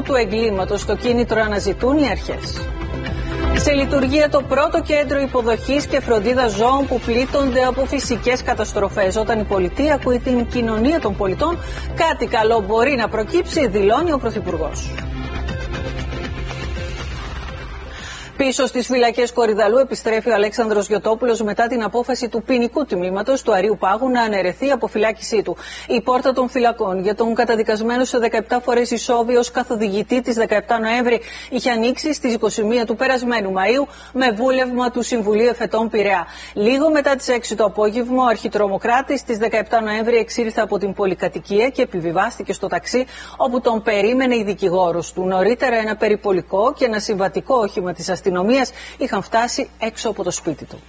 του εγκλήματος. Το κίνητρο αναζητούν οι αρχές. Σε λειτουργία το πρώτο κέντρο υποδοχής και φροντίδας ζώων που πλήττονται από φυσικές καταστροφές. Όταν η πολιτεία ακούει την κοινωνία των πολιτών, κάτι καλό μπορεί να προκύψει, δηλώνει ο Πρωθυπουργός. Πίσω στις φυλακές Κορυδαλλού επιστρέφει ο Αλέξανδρος Γιωτόπουλος μετά την απόφαση του ποινικού τμήματος του Αρείου Πάγου να αναιρεθεί η αποφυλάκησή του. Η πόρτα των φυλακών για τον καταδικασμένο σε 17 φορές ισόβιο ως καθοδηγητή της 17 Νοέμβρη είχε ανοίξει στις 21 του περασμένου Μαΐου με βούλευμα του Συμβουλίου Εφετών Πειραιά. Λίγο μετά τις 6 το απόγευμα, ο αρχιτρομοκράτης της 17 Νοέμβρη εξήλθε από την πολυκατοικία και επιβιβάστηκε στο ταξί όπου τον περίμενε η δικηγόρος του. Νωρίτερα ένα περιπολικό και ένα συμβατικό όχημα της αστυνομίας είχαν φτάσει έξω από το σπίτι του.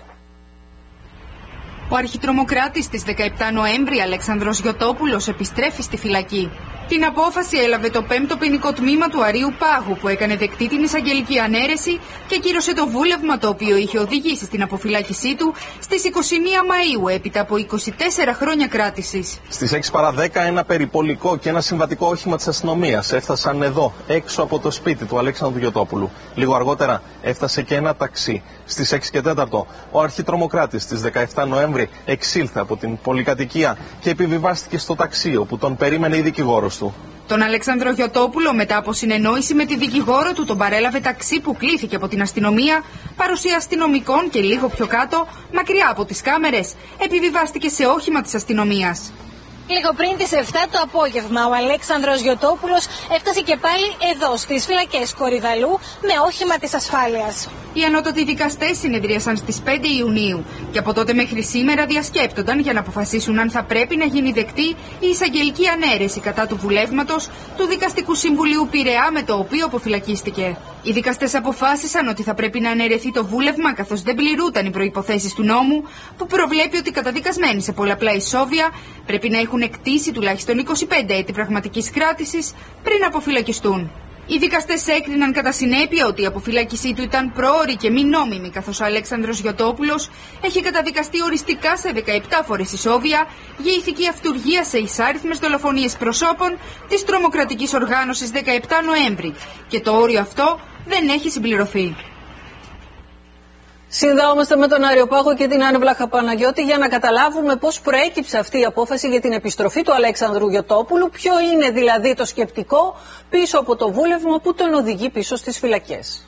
Ο αρχιτρομοκράτης της 17 Νοέμβρη, Αλέξανδρος Γιωτόπουλος, επιστρέφει στη φυλακή. Την απόφαση έλαβε το 5ο ποινικό τμήμα του Αρείου Πάγου, που έκανε δεκτή την εισαγγελική ανέρεση και κύρωσε το βούλευμα το οποίο είχε οδηγήσει στην αποφυλάκησή του στις 21 Μαΐου, έπειτα από 24 χρόνια κράτησης. Στις 6 παρά 10 ένα περιπολικό και ένα συμβατικό όχημα της αστυνομίας έφτασαν εδώ, έξω από το σπίτι του Αλέξανδρου Γιωτόπουλου. Λίγο αργότερα έφτασε και ένα ταξί. Στις 6 και 4 ο αρχιτρομοκράτης της 17 Νοέμβρη εξήλθε από την πολυκατοικία και επιβιβάστηκε στο ταξί όπου τον περίμενε η δικηγόρος του. Τον Αλέξανδρο Γιωτόπουλο, μετά από συνεννόηση με τη δικηγόρο του, τον παρέλαβε ταξί που κλήθηκε από την αστυνομία, παρουσία αστυνομικών και λίγο πιο κάτω, μακριά από τις κάμερες, επιβιβάστηκε σε όχημα της αστυνομίας. Λίγο πριν τις 7 το απόγευμα, ο Αλέξανδρος Γιωτόπουλος έφτασε και πάλι εδώ, στις φυλακές Κορυδαλλού, με όχημα της ασφάλειας. Οι ανώτατοι δικαστές συνεδρίασαν στις 5 Ιουνίου και από τότε μέχρι σήμερα διασκέπτονταν για να αποφασίσουν αν θα πρέπει να γίνει δεκτή η εισαγγελική ανέρεση κατά του βουλεύματος του Δικαστικού Συμβουλίου Πειραιά, με το οποίο αποφυλακίστηκε. Οι δικαστές αποφάσισαν ότι θα πρέπει να αναιρεθεί το βούλευμα, καθώς δεν πληρούνταν οι προϋποθέσεις του νόμου, που προβλέπει ότι οι καταδικασμένοι σε πολλαπλά ισόβια πρέπει να έχουν εκτίσει τουλάχιστον 25 έτη πραγματικής κράτησης πριν αποφυλακιστούν. Οι δικαστές έκριναν κατά συνέπεια ότι η αποφυλάκησή του ήταν πρόωρη και μη νόμιμη, καθώς ο Αλέξανδρος Γιωτόπουλος έχει καταδικαστεί οριστικά σε 17 φορές ισόβια για ηθική αυτουργία σε εισάριθμες δολοφονίες προσώπων της τρομοκρατικής οργάνωσης 17 Νοέμβρη και το όριο αυτό δεν έχει συμπληρωθεί. Συνδεόμαστε με τον Αριοπάγο και την Άννη Βλαχαπαναγιώτη για να καταλάβουμε πώς προέκυψε αυτή η απόφαση για την επιστροφή του Αλέξανδρου Γιωτόπουλου. Ποιο είναι δηλαδή το σκεπτικό πίσω από το βούλευμα που τον οδηγεί πίσω στις φυλακές.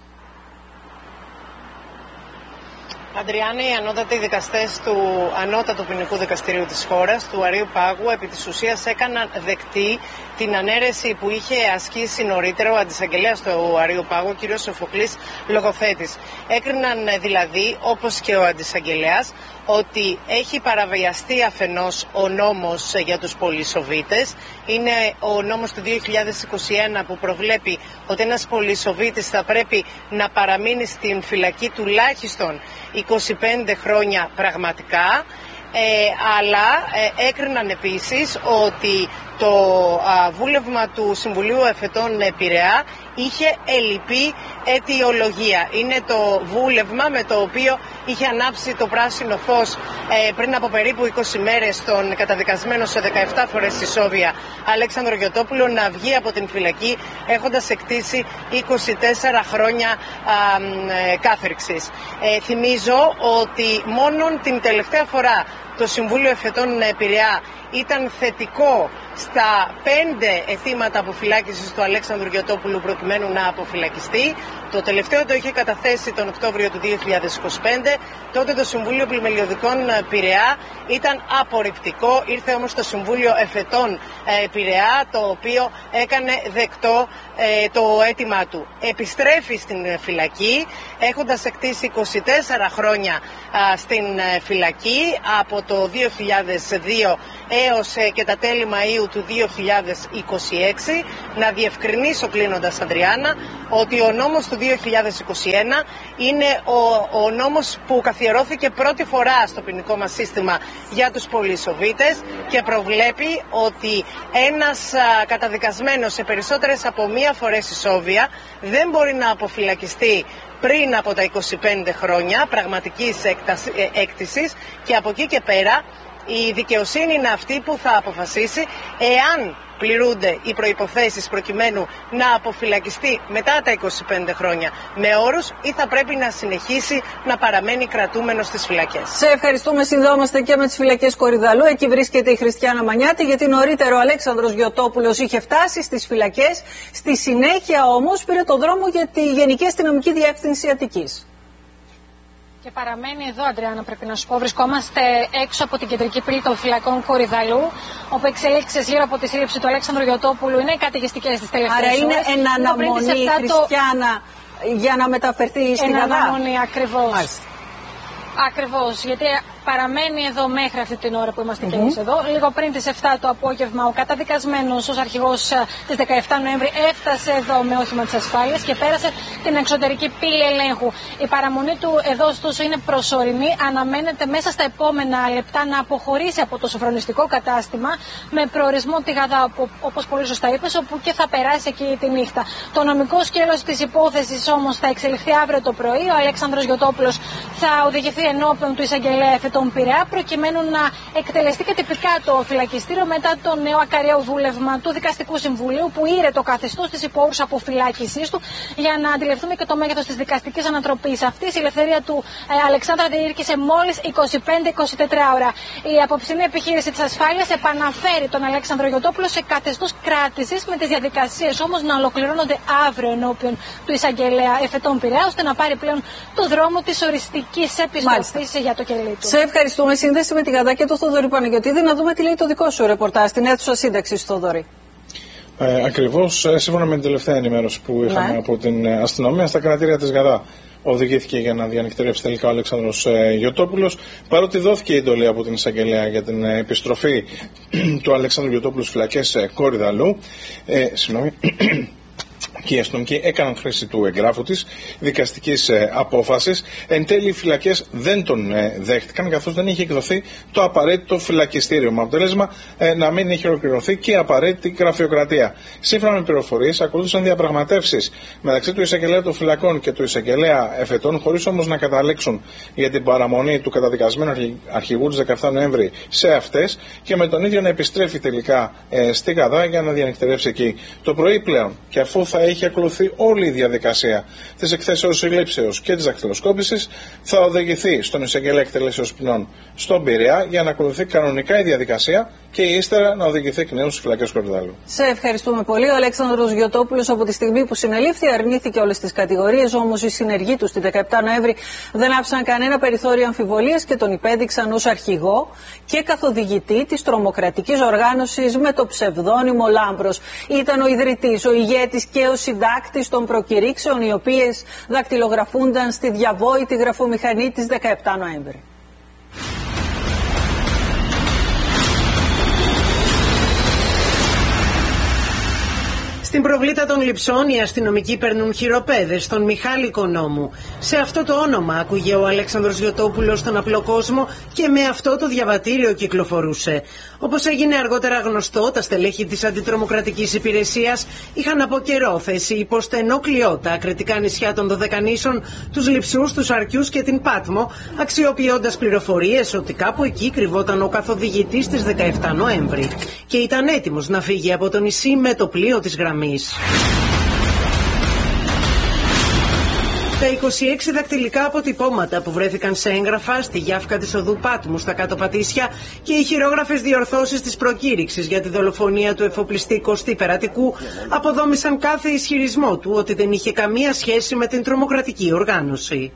Αντριάννη, οι ανώτατοι δικαστές του Ανώτατου Ποινικού Δικαστηρίου της χώρας, του Αρείου Πάγου, επί της ουσίας έκαναν δεκτή την ανέρεση που είχε ασκήσει νωρίτερα ο αντισαγγελέας του Αρείου Πάγου, ο κ. Σοφοκλής Λογοθέτης. Έκριναν δηλαδή, όπως και ο αντισαγγελέας, ότι έχει παραβιαστεί αφενός ο νόμος για τους πολυσοβίτες. Είναι ο νόμος του 2021 που προβλέπει ότι ένας πολυσοβίτης θα πρέπει να παραμείνει στην φυλακή τουλάχιστον 25 χρόνια πραγματικά. Αλλά έκριναν επίσης ότι το βούλευμα του Συμβουλίου Εφετών Πειραιά είχε ελλειπή αιτιολογία. Είναι το βούλευμα με το οποίο είχε ανάψει το πράσινο φως πριν από περίπου 20 μέρες τον καταδικασμένο σε 17 φορές ισόβια Αλέξανδρο Γιωτόπουλο να βγει από την φυλακή έχοντας εκτίσει 24 χρόνια κάθερξης. Θυμίζω ότι μόνον την τελευταία φορά το Συμβούλιο Εφετών Πειραιά ήταν θετικό στα 5 αιτήματα αποφυλάκησης του Αλέξανδρου Γιωτόπουλου προκειμένου να αποφυλακιστεί. Το τελευταίο το είχε καταθέσει τον Οκτώβριο του 2025. Τότε το Συμβούλιο Πλημελιωδικών Πειραιά ήταν απορριπτικό. Ήρθε όμως το Συμβούλιο Εφετών Πειραιά, το οποίο έκανε δεκτό το αίτημά του. Επιστρέφει στην φυλακή έχοντας εκτίσει 24 χρόνια στην φυλακή από το 2002 έως και τα τέλη Μαΐου του 2026. Να διευκρινίσω κλείνοντας, Αντριάννα, ότι ο νόμος του 2021 είναι ο νόμος που καθιερώθηκε πρώτη φορά στο ποινικό μας σύστημα για τους πολυσοβίτες και προβλέπει ότι ένας καταδικασμένος σε περισσότερες από μία φορές ισόβια δεν μπορεί να αποφυλακιστεί πριν από τα 25 χρόνια πραγματικής έκτησης και από εκεί και πέρα η δικαιοσύνη είναι αυτή που θα αποφασίσει εάν πληρούνται οι προϋποθέσεις προκειμένου να αποφυλακιστεί μετά τα 25 χρόνια με όρους ή θα πρέπει να συνεχίσει να παραμένει κρατούμενος στις φυλακές. Σε ευχαριστούμε. Συνδεόμαστε και με τις φυλακές Κορυδαλλού. Εκεί βρίσκεται η Χριστιάνα Μανιάτη, γιατί νωρίτερα ο Αλέξανδρος Γιωτόπουλος είχε φτάσει στις φυλακές. Στη συνέχεια όμως πήρε το δρόμο για τη Γενική Αστυνομική Διεύθυνση Αττικής. Και παραμένει εδώ, Αντριάννα, πρέπει να σου πω. Βρισκόμαστε έξω από την κεντρική πύλη των φυλακών Κορυδαλλού, όπου εξελίξεις γύρω από τη σύλληψη του Αλέξανδρου Γιωτόπουλου είναι καταιγιστικές τις τελευταίες ώρες. Άρα είναι εν αναμονή, Χριστιάνα, για να μεταφερθεί στην Ελλάδα. Εν αναμονή, ακριβώς. Ακριβώς, γιατί παραμένει εδώ μέχρι αυτή την ώρα που είμαστε και εμείς εδώ. Λίγο πριν τις 7 το απόγευμα, ο καταδικασμένος ως αρχηγός της 17 Νοέμβρη έφτασε εδώ με όχημα της ασφάλειας και πέρασε την εξωτερική πύλη ελέγχου. Η παραμονή του εδώ, ωστόσο, είναι προσωρινή. Αναμένεται μέσα στα επόμενα λεπτά να αποχωρήσει από το σοφρονιστικό κατάστημα με προορισμό τη Γαδά, όπως πολύ σωστά είπες, όπου και θα περάσει εκεί τη νύχτα. Το νομικό σκέλος της υπόθεσης όμως θα εξελιχθεί αύριο το πρωί. Ο Αλέξανδρος Γιωτόπουλος θα οδηγηθεί ενώπιον του εισαγγελέα τον Πειραιά, προκειμένου να εκτελεστεί και τυπικά το φυλακιστήριο μετά το νέο ακαριαίο βούλευμα του Δικαστικού Συμβουλίου, που ήρε το καθεστώς της υπό όρους αποφυλάκησής του, για να αντιληφθούμε και το μέγεθος της δικαστικής ανατροπής αυτής. Η ελευθερία του Αλεξάνδρα διήρκησε μόλις 25-24 ώρα. Η απόψινή επιχείρηση της ασφάλειας επαναφέρει τον Αλέξανδρο Γιωτόπουλο σε καθεστώς κράτησης, με τις διαδικασίες όμως να ολοκληρώνονται αύριο ενώπιον του εισαγγελέα Εφετών Πειραιά, ώστε να πάρει πλέον το δρόμο της οριστικής επιστροφής για το κελί του. Σε ευχαριστούμε. Σύνδεση με τη Γαδά και το Θοδωρή Παναγιωτήδη. Να δούμε τι λέει το δικό σου ρεπορτάζ στην αίθουσα σύνταξης, Θοδωρή. Ακριβώς, σύμφωνα με την τελευταία ενημέρωση που είχαμε από την αστυνομία, στα κρατήρια της Γαδά οδηγήθηκε για να διανυκτερεύσει τελικά ο Αλέξανδρος Γιωτόπουλος. Παρότι δόθηκε η εντολή από την εισαγγελέα για την επιστροφή του Αλέξανδρου Γιωτόπουλου στις φυλακές Κορυδαλλού, και οι αστυνομικοί έκαναν χρήση του εγγράφου της δικαστικής απόφασης. Εν τέλει, οι φυλακές δεν τον δέχτηκαν, καθώς δεν είχε εκδοθεί το απαραίτητο φυλακιστήριο. Με αποτέλεσμα να μην είχε ολοκληρωθεί και η απαραίτητη γραφειοκρατία. Σύμφωνα με πληροφορίες, ακολούθησαν διαπραγματεύσεις μεταξύ του εισαγγελέα των φυλακών και του εισαγγελέα Εφετών, χωρίς όμως να καταλήξουν για την παραμονή του καταδικασμένου αρχηγού της 17 Νοέμβρη σε αυτές, και με τον ίδιο να επιστρέφει τελικά στη Γαδά για να διανυκτερεύσει εκεί. Το πρωί πλέον, και αφού θα έχει ακολουθεί όλη η διαδικασία της εκθέσεως συλλήψεως και της δακτυλοσκόπησης, θα οδηγηθεί στον εισαγγελέα εκτελέσεως ποινών στον Πειραιά για να ακολουθεί κανονικά η διαδικασία και ύστερα να οδηγηθεί εκ νέου στις φυλακές Κορυδαλλού. Σε ευχαριστούμε πολύ. Ο Αλέξανδρος Γιωτόπουλος, από τη στιγμή που συνελήφθη, αρνήθηκε όλες τις κατηγορίες. Όμως οι συνεργοί του στη 17 Νοέμβρη δεν άφησαν κανένα περιθώριο αμφιβολίας και τον υπέδειξαν ως αρχηγό και καθοδηγητή της τρομοκρατικής οργάνωσης με το ψευδόνυμο Λάμπρος. Ήταν ο ιδρυτής, ο ηγέτης και ο συντάκτης των προκηρύξεων, οι οποίες δακτυλογραφούνταν στη διαβόητη γραφομηχανή της 17 Νοέμβρη. Στην προβλήτα των Λειψών οι αστυνομικοί παίρνουν χειροπέδες στον Μιχάλη Οικονόμου. Σε αυτό το όνομα άκουγε ο Αλέξανδρος Γιωτόπουλος στον απλό κόσμο και με αυτό το διαβατήριο κυκλοφορούσε. Όπως έγινε αργότερα γνωστό, τα στελέχη της Αντιτρομοκρατικής Υπηρεσίας είχαν από καιρό θέσει υπό στενό κλειό τα ακριτικά νησιά των Δωδεκανήσων, τους Λειψούς, τους Αρκιούς και την Πάτμο, αξιοποιώντας πληροφορίες ότι κάπου εκεί κρυβόταν ο καθοδηγητής της 17 Νοέμβρη και ήταν έτοιμος να φύγει από το νησί με το πλοίο της γραμμής. Τα 26 δακτυλικά αποτυπώματα που βρέθηκαν σε έγγραφα στη Γιάφκα της οδού Πάτμου στα Κάτω Πατήσια και οι χειρόγραφες διορθώσεις της προκήρυξης για τη δολοφονία του εφοπλιστή Κωστή Περατικού αποδόμησαν κάθε ισχυρισμό του ότι δεν είχε καμία σχέση με την τρομοκρατική οργάνωση.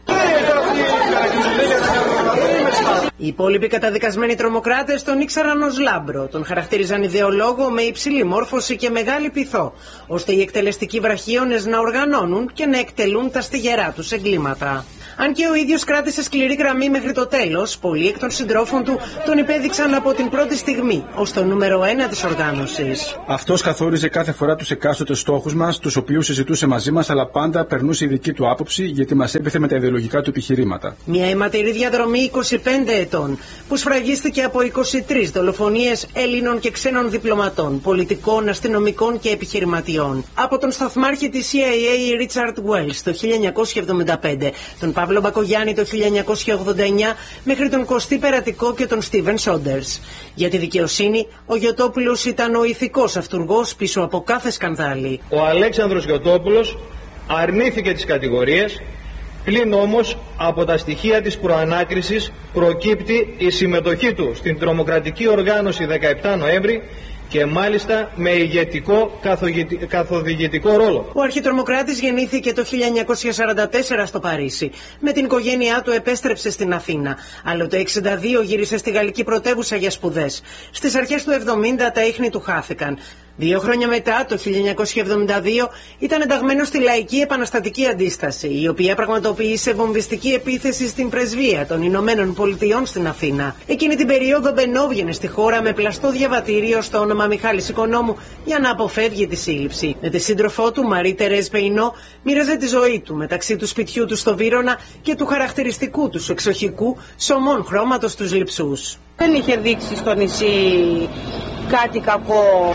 Οι υπόλοιποι καταδικασμένοι τρομοκράτες τον ήξεραν ως Λάμπρο, τον χαρακτήριζαν ιδεολόγο με υψηλή μόρφωση και μεγάλη πειθό, ώστε οι εκτελεστικοί βραχίονες να οργανώνουν και να εκτελούν τα στιγερά τους εγκλήματα. Αν και ο ίδιος κράτησε σκληρή γραμμή μέχρι το τέλος, πολλοί εκ των συντρόφων του τον υπέδειξαν από την πρώτη στιγμή ως το νούμερο 1 της οργάνωσης. Αυτός καθόριζε κάθε φορά τους εκάστοτες στόχους μας, τους οποίους συζητούσε μαζί μας, αλλά πάντα περνούσε η δική του άποψη, γιατί μας έπιθε με τα ιδεολογικά του επιχειρήματα. Μια αιματηρή διαδρομή 25 ετών, που σφραγίστηκε από 23 δολοφονίες Έλληνων και ξένων διπλωματών, πολιτικών, αστυνομικών και επιχειρηματιών. Από τον σταθμάρχη της CIA Richard Wells το 1975, τον Παύλο Μπακογιάννη το 1989 μέχρι τον Κωστή Περατικό και τον Στίβεν Σόντερς. Για τη δικαιοσύνη, ο Γιωτόπουλος ήταν ο ηθικός αυτουργός πίσω από κάθε σκανδάλι. Ο Αλέξανδρος Γιωτόπουλος αρνήθηκε τις κατηγορίες, πλην όμως από τα στοιχεία της προανάκρισης προκύπτει η συμμετοχή του στην τρομοκρατική οργάνωση 17 Νοέμβρη και μάλιστα με ηγετικό καθοδηγητικό ρόλο. Ο αρχιτρομοκράτης γεννήθηκε το 1944 στο Παρίσι. Με την οικογένειά του επέστρεψε στην Αθήνα. Αλλά το 1962 γύρισε στη γαλλική πρωτεύουσα για σπουδές. Στις αρχές του 1970 τα ίχνη του χάθηκαν. 2 χρόνια μετά, το 1972, ήταν ενταγμένο στη Λαϊκή Επαναστατική Αντίσταση, η οποία πραγματοποίησε βομβιστική επίθεση στην πρεσβεία των Ηνωμένων Πολιτειών στην Αθήνα. Εκείνη την περίοδο μπαινόβγαινε στη χώρα με πλαστό διαβατήριο στο όνομα Μιχάλης Οικονόμου για να αποφεύγει τη σύλληψη. Με τη σύντροφό του, Μαρή Τερέζ Πεϊνό, μοίραζε τη ζωή του μεταξύ του σπιτιού του στο Βύρωνα και του χαρακτηριστικού του εξοχικού σωμών χρώματος τους λειψούς. Δεν είχε δείξει στο νησί κάτι κακό.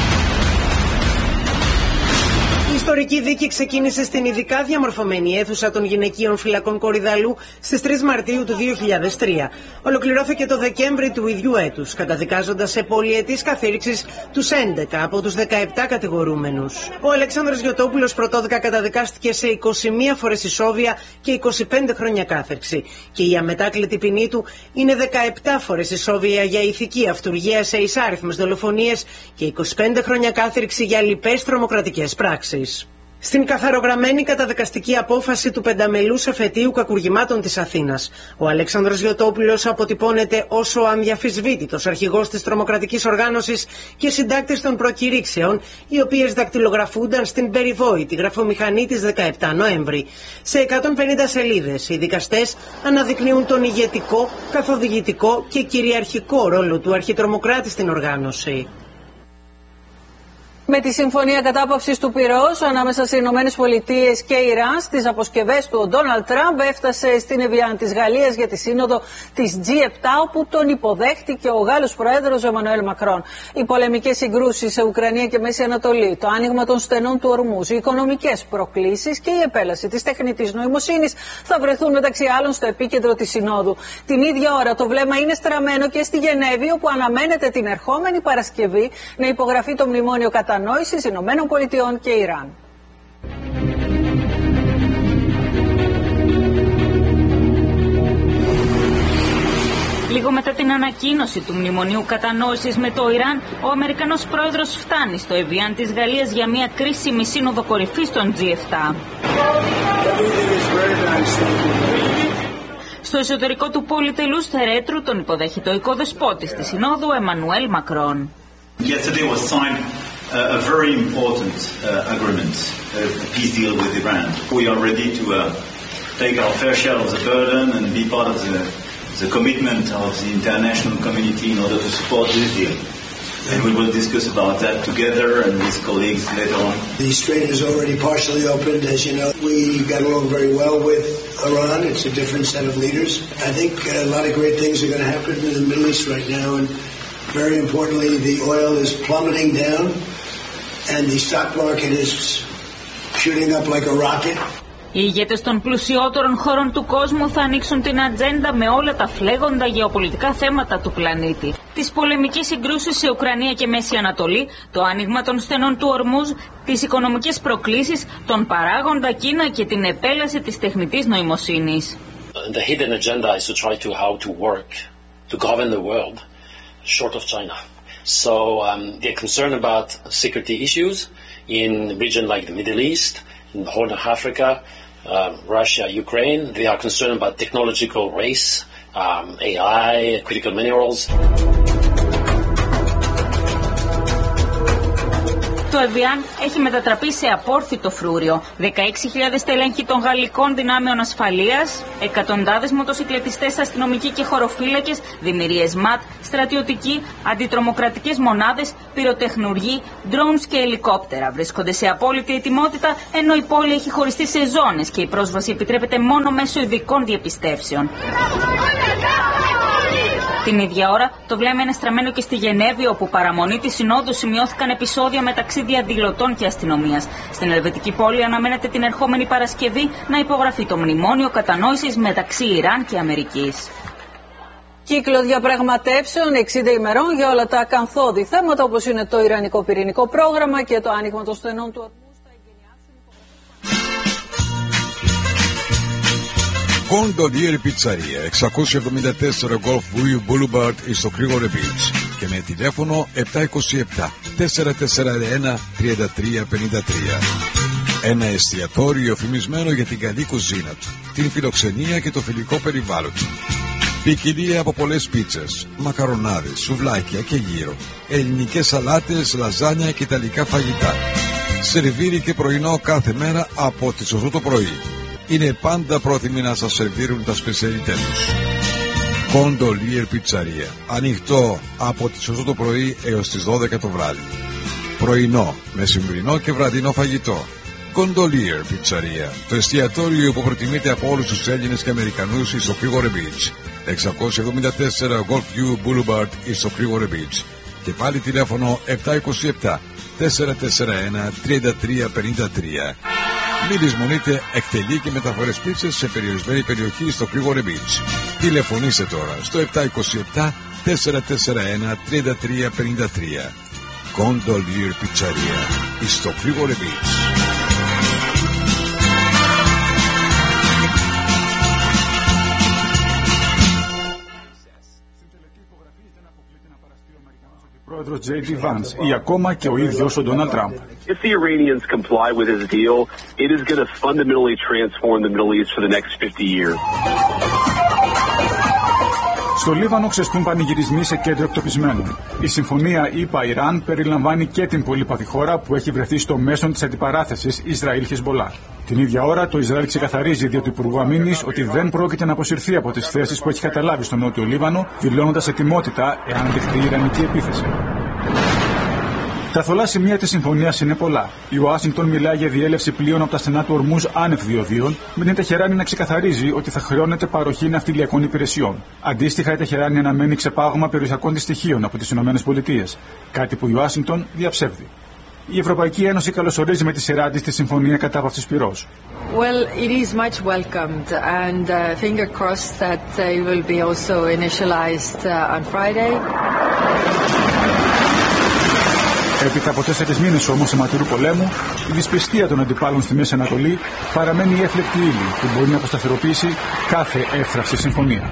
Η ιστορική δίκη ξεκίνησε στην ειδικά διαμορφωμένη αίθουσα των γυναικείων φυλακών Κορυδαλού στις 3 Μαρτίου του 2003. Ολοκληρώθηκε το Δεκέμβρη του ίδιου έτους, καταδικάζοντας σε πολυετής καθήρηξης τους 11 από τους 17 κατηγορούμενους. Ο Αλέξανδρος Γιωτόπουλος πρωτόδικα καταδικάστηκε σε 21 φορές ισόβια και 25 χρόνια κάθερξη. Και η αμετάκλητη ποινή του είναι 17 φορές ισόβια για ηθική αυτουργία σε εισάριθμες δολοφονίες και 25 χρόνια κάθερξη για λοιπές τρομοκρατικές πράξεις. Στην καθαρογραμμένη καταδικαστική απόφαση του πενταμελούς εφετείου κακουργημάτων της Αθήνας, ο Αλέξανδρος Γιωτόπουλος αποτυπώνεται ως ο αμδιαφυσβήτητος αρχηγός της τρομοκρατικής οργάνωσης και συντάκτης των προκηρύξεων, οι οποίες δακτυλογραφούνταν στην περιβόητη γραφομηχανή της 17 Νοέμβρη. Σε 150 σελίδες, οι δικαστές αναδεικνύουν τον ηγετικό, καθοδηγητικό και κυριαρχικό ρόλο του αρχιτρομοκράτη στην οργάνωση. Με τη συμφωνία κατάπαυσης του πυρός ανάμεσα στις Ηνωμένες Πολιτείες και Ιράν στις αποσκευές του, ο Ντόναλντ Τραμπ έφτασε στην Εβιάν της Γαλλίας για τη σύνοδο της G7, όπου τον υποδέχτηκε ο Γάλλος Πρόεδρος Εμμανουέλ Μακρόν. Οι πολεμικές συγκρούσεις σε Ουκρανία και Μέση Ανατολή, το άνοιγμα των στενών του Ορμούζ, οι οικονομικές προκλήσεις και η επέλαση της τεχνητής νοημοσύνης θα βρεθούν μεταξύ άλλων στο επίκεντρο της συνόδου. Την ίδια ώρα το βλέμμα είναι στραμμένο και στη Γενέβη, όπου αναμένεται την ερχόμενη Παρασκευή να υπογραφεί το μνημόνιο κατανόησης Ηνωμένων Πολιτειών και Ιράν. Λίγο μετά την ανακοίνωση του μνημονίου κατανόησης με το Ιράν, ο Αμερικανός πρόεδρος φτάνει στο Εβιάν της Γαλλίας για μια κρίσιμη σύνοδο κορυφής των G7. Στο εσωτερικό του πολυτελούς θερέτρου τον υποδέχεται ο οικοδεσπότης της συνόδου, Εμμανουέλ Μακρόν. A very important agreement, a peace deal with Iran. We are ready to take our fair share of the burden and be part of the commitment of the international community in order to support this deal. And we will discuss about that together and with colleagues later on. The strait is already partially opened. As you know, we got along very well with Iran. It's a different set of leaders. I think a lot of great things are going to happen in the Middle East right now. And very importantly, the oil is plummeting down. And the stock market is shooting up like a rocket. Οι ηγέτες των πλουσιότερων χωρών του κόσμου θα ανοίξουν την ατζέντα με όλα τα φλέγοντα γεωπολιτικά θέματα του πλανήτη. Τις πολεμικές συγκρούσεις σε Ουκρανία και Μέση Ανατολή, το άνοιγμα των στενών του Ορμούζ, τις οικονομικές προκλήσεις, τον παράγοντα Κίνα και την επέλαση της τεχνητής νοημοσύνης. The hidden agenda is to try to how to work to govern the world short of China. So they're concerned about security issues in a region like the Middle East, in the Horn of Africa, Russia, Ukraine. They are concerned about technological race, AI, critical minerals. Το Εβιάν έχει μετατραπεί σε απόρθητο φρούριο. 16.000 τελέχοι των γαλλικών δυνάμεων ασφαλείας, εκατοντάδες μοτοσυκλετιστές, αστυνομικοί και χωροφύλακες, δημιουργίες ΜΑΤ, στρατιωτικοί, αντιτρομοκρατικές μονάδες, πυροτεχνουργοί, drones και ελικόπτερα βρίσκονται σε απόλυτη ετοιμότητα, ενώ η πόλη έχει χωριστεί σε ζώνες και η πρόσβαση επιτρέπεται μόνο μέσω ειδικών διαπιστεύσεων. Την ίδια ώρα, το βλέμμα είναι στραμμένο και στη Γενέβη, όπου παραμονή της συνόδου σημειώθηκαν επεισόδια μεταξύ διαδηλωτών και αστυνομίας. Στην Ελβετική πόλη αναμένεται την ερχόμενη Παρασκευή να υπογραφεί το μνημόνιο κατανόησης μεταξύ Ιράν και Αμερικής. Κύκλο διαπραγματεύσεων 60 ημερών για όλα τα ακαθόδη θέματα, όπως είναι το Ιρανικό πυρηνικό πρόγραμμα και το άνοιγμα των στενών του ορμού. Gondolier Pizzeria, 674 Golf View Boulevard στο Κρίγορε Beach και με τηλέφωνο 727 441 3353. Ένα εστιατόριο φημισμένο για την καλή κουζίνα του, την φιλοξενία και το φιλικό περιβάλλον του. Ποικιλία από πολλές πίτσες, μακαρονάδες, σουβλάκια και γύρο, ελληνικές σαλάτες, λαζάνια και ιταλικά φαγητά. Σερβίρι και πρωινό κάθε μέρα από τις 8 το πρωί. Είναι πάντα πρόθυμοι να σας σερβίρουν τα σπεσιαλιτέ τους. Gondolier Pizzeria. Ανοιχτό από τις 8 το πρωί έως τις 12 το βράδυ. Πρωινό, μεσημβρινό και βραδινό φαγητό. Gondolier Pizzeria. Το εστιατόριο που προτιμείται από όλους τους Έλληνες και Αμερικανούς στο Κρίγορε Beach. 674 Golfview Boulevard στο Κρίγορε Beach. Και πάλι τηλέφωνο 727 441 3353. Μην λησμονείτε, εκτελεί και μεταφορές πίτσες σε περιορισμένη περιοχή στο Κρίγορε Beach. Τηλεφωνήστε τώρα στο 727 441 3353. Gondolier Pizzeria στο Κρίγορε Beach. Πρόεδρος J.D. Vance ή ακόμα και ο ίδιος ο Ντόναλντ Τραμπ. If the Iranians comply with his deal, it is going to fundamentally transform the Middle East for the next 50 years. Στο Λίβανο ξεστούν πανηγυρισμοί σε κέντρο εκτοπισμένων. Η συμφωνία ΗΠΑ-Ιράν περιλαμβάνει και την πολύπαθη χώρα που έχει βρεθεί στο μέσον της αντιπαράθεσης Ισραήλ-Χεσμολάχ. Την ίδια ώρα το Ισραήλ ξεκαθαρίζει δια του Υπουργού Αμήνης ότι δεν πρόκειται να αποσυρθεί από τις θέσεις που έχει καταλάβει στο Νότιο Λίβανο, δηλώνοντας ετοιμότητα εάν δεχτεί η Ιρανική επίθεση. Τα θολά σημεία της συμφωνίας είναι πολλά. Η Ουάσιγκτον μιλάει για διέλευση πλοίων από τα στενά του Ορμούζ άνευ διοδίων, με την Τεχεράνη να ξεκαθαρίζει ότι θα χρεώνεται παροχή ναυτιλιακών υπηρεσιών. Αντίστοιχα, η Τεχεράνη αναμένει ξεπάγωμα περιουσιακών της στοιχείων από τις ΗΠΑ, κάτι που η Ουάσιγκτον διαψεύδει. Η Ευρωπαϊκή Ένωση καλωσορίζει με τη σειρά της τη συμφωνία κατάπαυσης πυρός. Well, it is much welcomed and finger crossed that it will be also initialized on Friday. Έπειτα από 4 μήνες όμως αιματηρού πολέμου, η δυσπιστία των αντιπάλων στη Μέση Ανατολή παραμένει η έφλεκτη ύλη που μπορεί να αποσταθεροποιήσει κάθε εύθραυστη συμφωνία.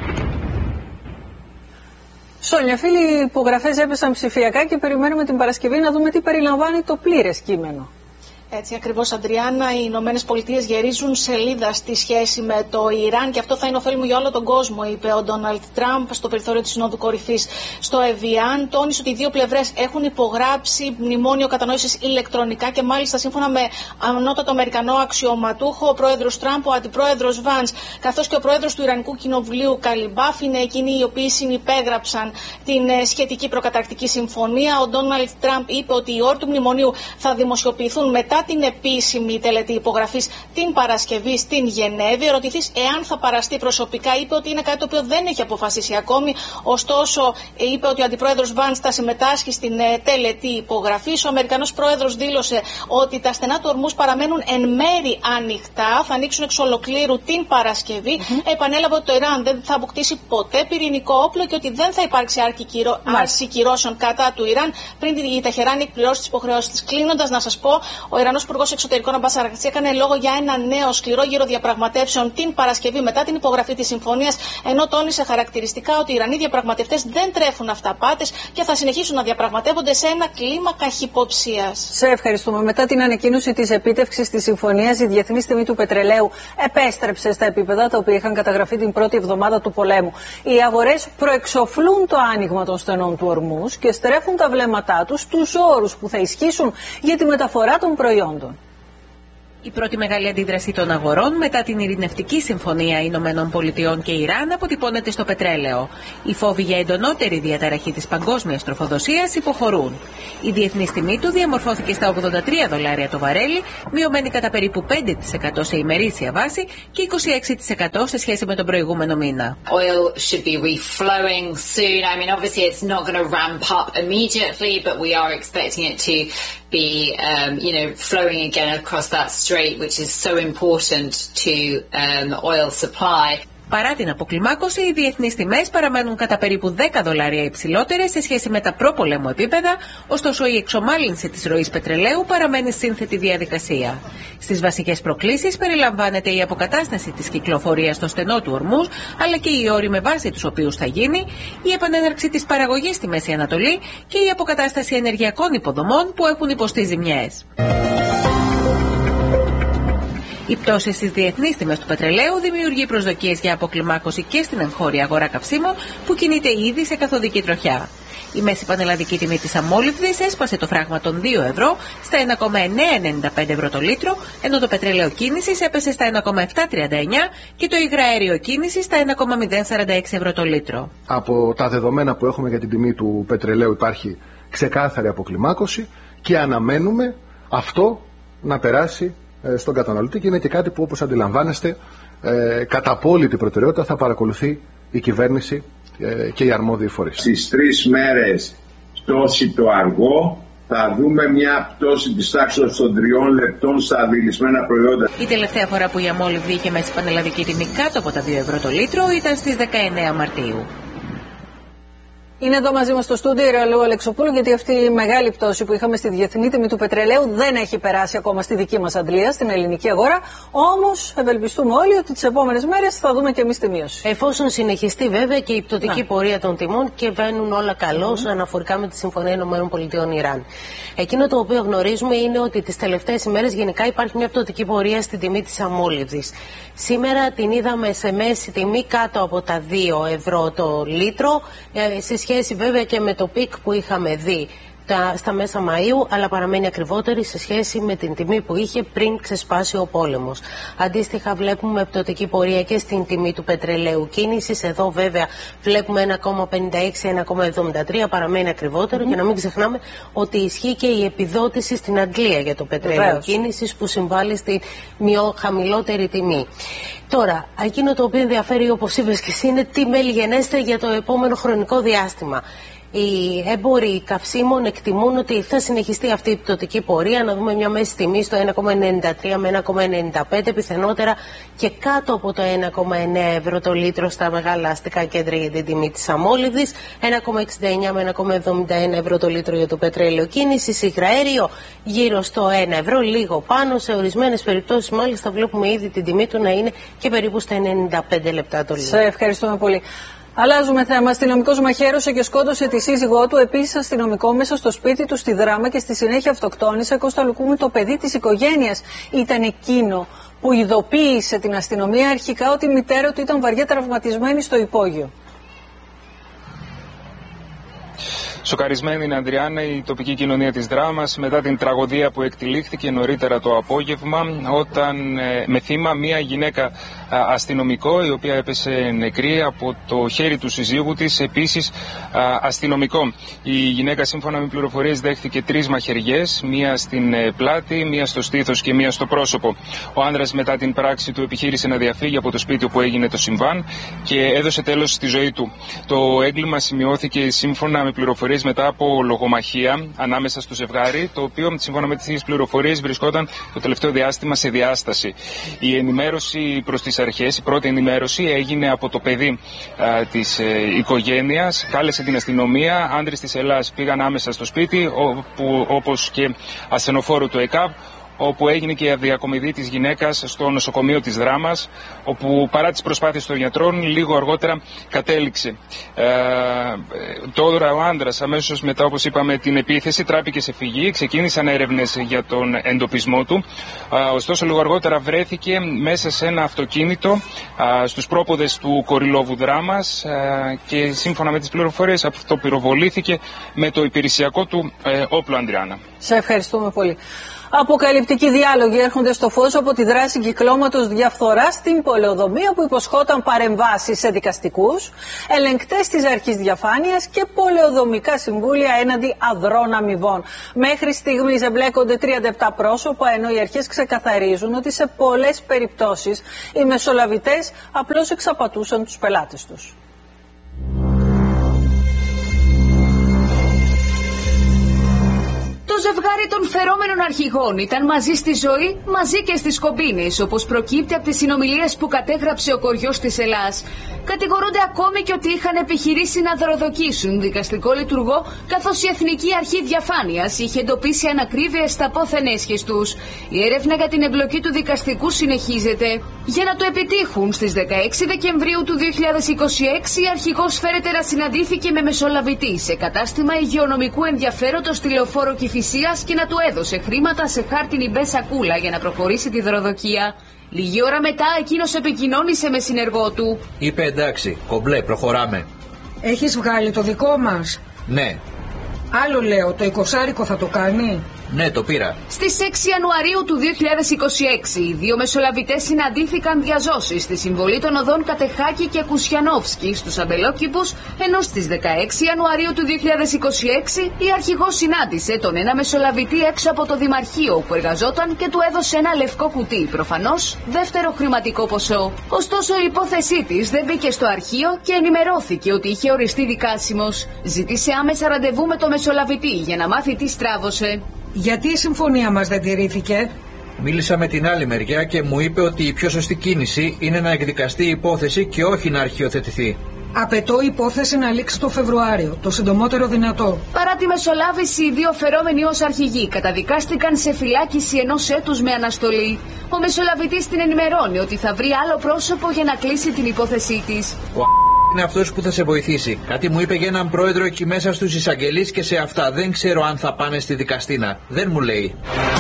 Σόνια, φίλοι, οι υπογραφές έπεσαν ψηφιακά και περιμένουμε την Παρασκευή να δούμε τι περιλαμβάνει το πλήρες κείμενο. Έτσι ακριβώς, Αντριάννα, οι Ηνωμένες Πολιτείες γερίζουν σελίδα στη σχέση με το Ιράν και αυτό θα είναι ωφέλιμο για όλο τον κόσμο, είπε ο Ντόναλντ Τραμπ στο περιθώριο της Συνόδου Κορυφής στο Εβιάν. Τόνισε ότι οι δύο πλευρές έχουν υπογράψει μνημόνιο κατανόησης ηλεκτρονικά και μάλιστα σύμφωνα με ανώτατο Αμερικανό αξιωματούχο, ο πρόεδρος Τραμπ, ο αντιπρόεδρος Βάνς, καθώς και ο πρόεδρος του Ιρανικού Κοινοβουλίου Καλιμπάφ είναι εκείνοι οι οποίοι συνυπέγραψαν την σχετική προκαταρκτική συμφωνία. Ο Ντόναλντ Τραμπ είπε ότι οι όροι του μνημονίου θα δημοσιοποιηθούν μετά την επίσημη τελετή υπογραφής την Παρασκευή στην Γενέβη. Ερωτηθείς εάν θα παραστεί προσωπικά, είπε ότι είναι κάτι το οποίο δεν έχει αποφασίσει ακόμη. Ωστόσο, είπε ότι ο αντιπρόεδρος Βάνς θα συμμετάσχει στην τελετή υπογραφής. Ο Αμερικανός πρόεδρος δήλωσε ότι τα στενά του Ορμούζ παραμένουν εν μέρη ανοιχτά, θα ανοίξουν εξ ολοκλήρου την Παρασκευή. Επανέλαβε ότι το Ιράν δεν θα αποκτήσει ποτέ πυρηνικό όπλο και ότι δεν θα υπάρξει άρση κυρώσεων κατά του Ιράν πριν η Τεχεράνη εκπληρώσει τις υποχρεώσεις της. Κλείνοντας, να σας πω, ο Ιρανός Υπουργός Εξωτερικών Αμπάς Αρακτσί έκανε λόγο για ένα νέο σκληρό γύρο διαπραγματεύσεων την Παρασκευή μετά την υπογραφή της συμφωνίας, ενώ τόνισε χαρακτηριστικά ότι οι Ιρανοί διαπραγματευτές δεν τρέφουν αυταπάτες και θα συνεχίσουν να διαπραγματεύονται σε ένα κλίμα καχυποψίας. Σε ευχαριστούμε. Μετά την ανακοίνωση της επίτευξης της συμφωνίας, η διεθνής τιμή του πετρελαίου επέστρεψε στα επίπεδα τα οποία είχαν καταγραφεί την πρώτη εβδομάδα του πολέμου. Οι αγορές προεξοφλούν το άνοιγμα των στενών του Ορμούζ και στρέφουν τα βλέμματά τους στους όρους που θα ισχύσουν για τη μεταφορά των προϊόντων. Η πρώτη μεγάλη αντίδραση των αγορών μετά την ειρηνευτική συμφωνία Ηνωμένων Πολιτειών και Ιράν αποτυπώνεται στο πετρέλαιο. Οι φόβοι για εντονότερη διαταραχή της παγκόσμιας τροφοδοσίας υποχωρούν. Η διεθνής τιμή του διαμορφώθηκε στα $83 το βαρέλι, μειωμένη κατά περίπου 5% σε ημερήσια βάση και 26% σε σχέση με τον προηγούμενο μήνα. Oil should be reflowing soon. I mean, obviously it's not going to ramp up immediately, but we are expecting it to be, flowing again across that strait, which is so important to oil supply. Παρά την αποκλιμάκωση, οι διεθνείς τιμές παραμένουν κατά περίπου $10 υψηλότερες σε σχέση με τα προπολέμου επίπεδα, ωστόσο η εξομάλυνση της ροής πετρελαίου παραμένει σύνθετη διαδικασία. Στις βασικές προκλήσεις περιλαμβάνεται η αποκατάσταση της κυκλοφορίας στο στενό του Ορμούζ, αλλά και οι όροι με βάση τους οποίους θα γίνει, η επανέναρξη της παραγωγής στη Μέση Ανατολή και η αποκατάσταση ενεργειακών υποδομών που έχουν υποστεί ζημιές. Η πτώση στις διεθνείς τιμές του πετρελαίου δημιουργεί προσδοκίες για αποκλιμάκωση και στην εγχώρια αγορά καυσίμων που κινείται ήδη σε καθοδική τροχιά. Η μέση πανελλαδική τιμή της αμμόλυβδης έσπασε το φράγμα των €2 στα 1,995 ευρώ το λίτρο, ενώ το πετρέλαιο κίνησης έπεσε στα 1,739 και το υγραέριο κίνησης στα 1,046 ευρώ το λίτρο. Από τα δεδομένα που έχουμε για την τιμή του πετρελαίου υπάρχει ξεκάθαρη αποκλιμάκωση και αναμένουμε αυτό να περάσει στον καταναλωτή και είναι και κάτι που, όπως αντιλαμβάνεστε, κατά απόλυτη προτεραιότητα θα παρακολουθεί η κυβέρνηση και οι αρμόδιοι φορείς. Στις 3 μέρες πτώση το αργό, θα δούμε μια πτώση της τάξης των 3 λεπτών στα αντιλησμένα προϊόντα. Η τελευταία φορά που η αμμόλυβδη είχε μέση πανελλαδική τιμή κάτω από τα €2 το λίτρο ήταν στις 19 Μαρτίου. Είναι εδώ μαζί μας στο στούντιο η Ραουλού Αλεξοπούλου, γιατί αυτή η μεγάλη πτώση που είχαμε στη διεθνή τιμή του πετρελαίου δεν έχει περάσει ακόμα στη δική μας αντλία, στην ελληνική αγορά. Όμως, ευελπιστούμε όλοι ότι τις επόμενες μέρες θα δούμε και εμείς τη μείωση. Εφόσον συνεχιστεί βέβαια και η πτωτική πορεία των τιμών και βαίνουν όλα καλώς αναφορικά με τη Συμφωνία ΗΠΑ-Ιράν. Εκείνο το οποίο γνωρίζουμε είναι ότι τις τελευταίες ημέρες γενικά υπάρχει μια πτωτική πορεία στην τιμή της αμμόλυβδης. Σήμερα την είδαμε σε μέση τιμή κάτω από τα €2 το λίτρο, σε σχέση βέβαια και με το πικ που είχαμε δει στα μέσα Μαΐου, αλλά παραμένει ακριβότερη σε σχέση με την τιμή που είχε πριν ξεσπάσει ο πόλεμος. Αντίστοιχα βλέπουμε πτωτική πορεία και στην τιμή του πετρελαίου κίνησης. Εδώ βέβαια βλέπουμε 1,56-1,73, παραμένει ακριβότερο και να μην ξεχνάμε ότι ισχύει και η επιδότηση στην Αγγλία για το πετρέλαιο κίνησης που συμβάλλει στη χαμηλότερη τιμή. Τώρα, εκείνο το οποίο ενδιαφέρει, όπως είπες και εσύ, είναι τι μέλη γενέστε για το επόμενο χρονικό διάστημα. Οι έμποροι καυσίμων εκτιμούν ότι θα συνεχιστεί αυτή η πτωτική πορεία, να δούμε μια μέση τιμή στο 1,93 με 1,95, πιθανότερα και κάτω από το 1,9 ευρώ το λίτρο στα μεγάλα αστικά κέντρα για την τιμή της αμμόλυβδης, 1,69 με 1,71 ευρώ το λίτρο για το πετρέλαιο κίνησης, υγραέριο γύρω στο 1 ευρώ, λίγο πάνω, σε ορισμένες περιπτώσεις μάλιστα βλέπουμε ήδη την τιμή του να είναι και περίπου στα 95 λεπτά το λίτρο. Σε ευχαριστούμε πολύ. Αλλάζουμε θέμα. Αστυνομικός μαχαίρωσε και σκότωσε τη σύζυγό του. Επίσης, αστυνομικό μέσα στο σπίτι του στη Δράμα και στη συνέχεια αυτοκτόνησε. Κώστα Λουκούμη, το παιδί της οικογένειας ήταν εκείνο που ειδοποίησε την αστυνομία αρχικά ότι η μητέρα του ήταν βαριά τραυματισμένη στο υπόγειο. Σοκαρισμένη είναι, Ανδριάννα, η τοπική κοινωνία της Δράμας μετά την τραγωδία που εκτυλίχθηκε νωρίτερα το απόγευμα, όταν με θύμα μία γυναίκα αστυνομικό, η οποία έπεσε νεκρή από το χέρι του συζύγου της, επίσης αστυνομικό. Η γυναίκα, σύμφωνα με πληροφορίες, δέχθηκε 3 μαχαιριές, μία στην πλάτη, μία στο στήθος και μία στο πρόσωπο. Ο άνδρας μετά την πράξη του επιχείρησε να διαφύγει από το σπίτι όπου έγινε το συμβάν και έδωσε τέλος στη ζωή του. Το έγκλημα σημειώθηκε σύμφωνα με πληροφορίες μετά από λογομαχία ανάμεσα στο ζευγάρι, το οποίο σύμφωνα με τις πληροφορίες βρισκόταν το τελευταίο διάστημα σε διάσταση. Η ενημέρωση προς τις αρχές, η πρώτη ενημέρωση έγινε από το παιδί της οικογένειας, κάλεσε την αστυνομία, άντρες της Ελλάς πήγαν άμεσα στο σπίτι, όπως και ασθενοφόρο του ΕΚΑΒ, όπου έγινε και η διακομιδή της γυναίκας στο νοσοκομείο της Δράμας, όπου παρά τις προσπάθειες των γιατρών λίγο αργότερα κατέληξε. Τώρα ο άντρας αμέσως μετά, όπως είπαμε, την επίθεση τράπηκε σε φυγή, ξεκίνησαν έρευνες για τον εντοπισμό του, ωστόσο λίγο αργότερα βρέθηκε μέσα σε ένα αυτοκίνητο στους πρόποδες του Κορυλόβου Δράμας και σύμφωνα με τις πληροφορίες αυτοπυροβολήθηκε με το υπηρεσιακό του όπλο, Ανδριάννα. Σε ευχαριστούμε πολύ. Αποκαλυπτικοί διάλογοι έρχονται στο φως από τη δράση κυκλώματος διαφθοράς στην πολεοδομία που υποσχόταν παρεμβάσεις σε δικαστικούς, ελεγκτές της αρχής διαφάνειας και πολεοδομικά συμβούλια έναντι αδρών αμοιβών. Μέχρι στιγμής εμπλέκονται 37 πρόσωπα, ενώ οι αρχές ξεκαθαρίζουν ότι σε πολλές περιπτώσεις οι μεσολαβητές απλώς εξαπατούσαν τους πελάτες τους. Το ζευγάρι των φερόμενων αρχηγών ήταν μαζί στη ζωή, μαζί και στις κομπίνες, όπως προκύπτει από τις συνομιλίες που κατέγραψε ο κοριός της Ελλάς. Κατηγορούνται ακόμη και ότι είχαν επιχειρήσει να δωροδοκίσουν δικαστικό λειτουργό, καθώς η Εθνική Αρχή Διαφάνειας είχε εντοπίσει ανακρίβειες στα πόθεν έσχες τους. Η έρευνα για την εμπλοκή του δικαστικού συνεχίζεται. Για να το επιτύχουν, στις 16 Δεκεμβρίου του 2026 η αρχηγός φέρεται να συναντήθηκε με μεσολαβητή σε κατάστημα υγειονομικού ενδιαφέροντος στη Λεωφόρο Κηφισίας και να του έδωσε χρήματα σε χάρτινη μπε σακούλα για να προχωρήσει τη δωροδοκία. Λίγη ώρα μετά εκείνος επικοινώνησε με συνεργό του. Είπε εντάξει, κομπλέ, προχωράμε. Έχεις βγάλει το δικό μας? Ναι. Άλλο λέω, το 20 θα το κάνει? Ναι, το πήρα. Στις 6 Ιανουαρίου του 2026 οι δύο μεσολαβητές συναντήθηκαν διαζώσεις στη συμβολή των οδών Κατεχάκη και Κουσιανόφσκι στους Αμπελόκηπους, ενώ στις 16 Ιανουαρίου του 2026 η αρχηγός συνάντησε τον ένα μεσολαβητή έξω από το Δημαρχείο που εργαζόταν και του έδωσε ένα λευκό κουτί, προφανώς δεύτερο χρηματικό ποσό. Ωστόσο η υπόθεσή της δεν μπήκε στο αρχείο και ενημερώθηκε ότι είχε οριστεί δικάσιμος. Ζήτησε άμεσα ραντεβού με το μεσολαβητή για να μάθει τι στράβωσε. Γιατί η συμφωνία μας δεν τηρήθηκε? Μίλησα με την άλλη μεριά και μου είπε ότι η πιο σωστή κίνηση είναι να εκδικαστεί η υπόθεση και όχι να αρχιοθετηθεί. Απαιτώ η υπόθεση να λήξει το Φεβρουάριο, το συντομότερο δυνατό. Παρά τη μεσολάβηση, οι δύο φερόμενοι ως αρχηγοί καταδικάστηκαν σε φυλάκιση 1 έτους με αναστολή. Ο μεσολαβητής την ενημερώνει ότι θα βρει άλλο πρόσωπο για να κλείσει την υπόθεσή της. Είναι αυτός που θα σε βοηθήσει. Κάτι μου είπε για έναν πρόεδρο εκεί μέσα στους εισαγγελείς και σε αυτά. Δεν ξέρω αν θα πάνε στη δικαστήνα. Δεν μου λέει.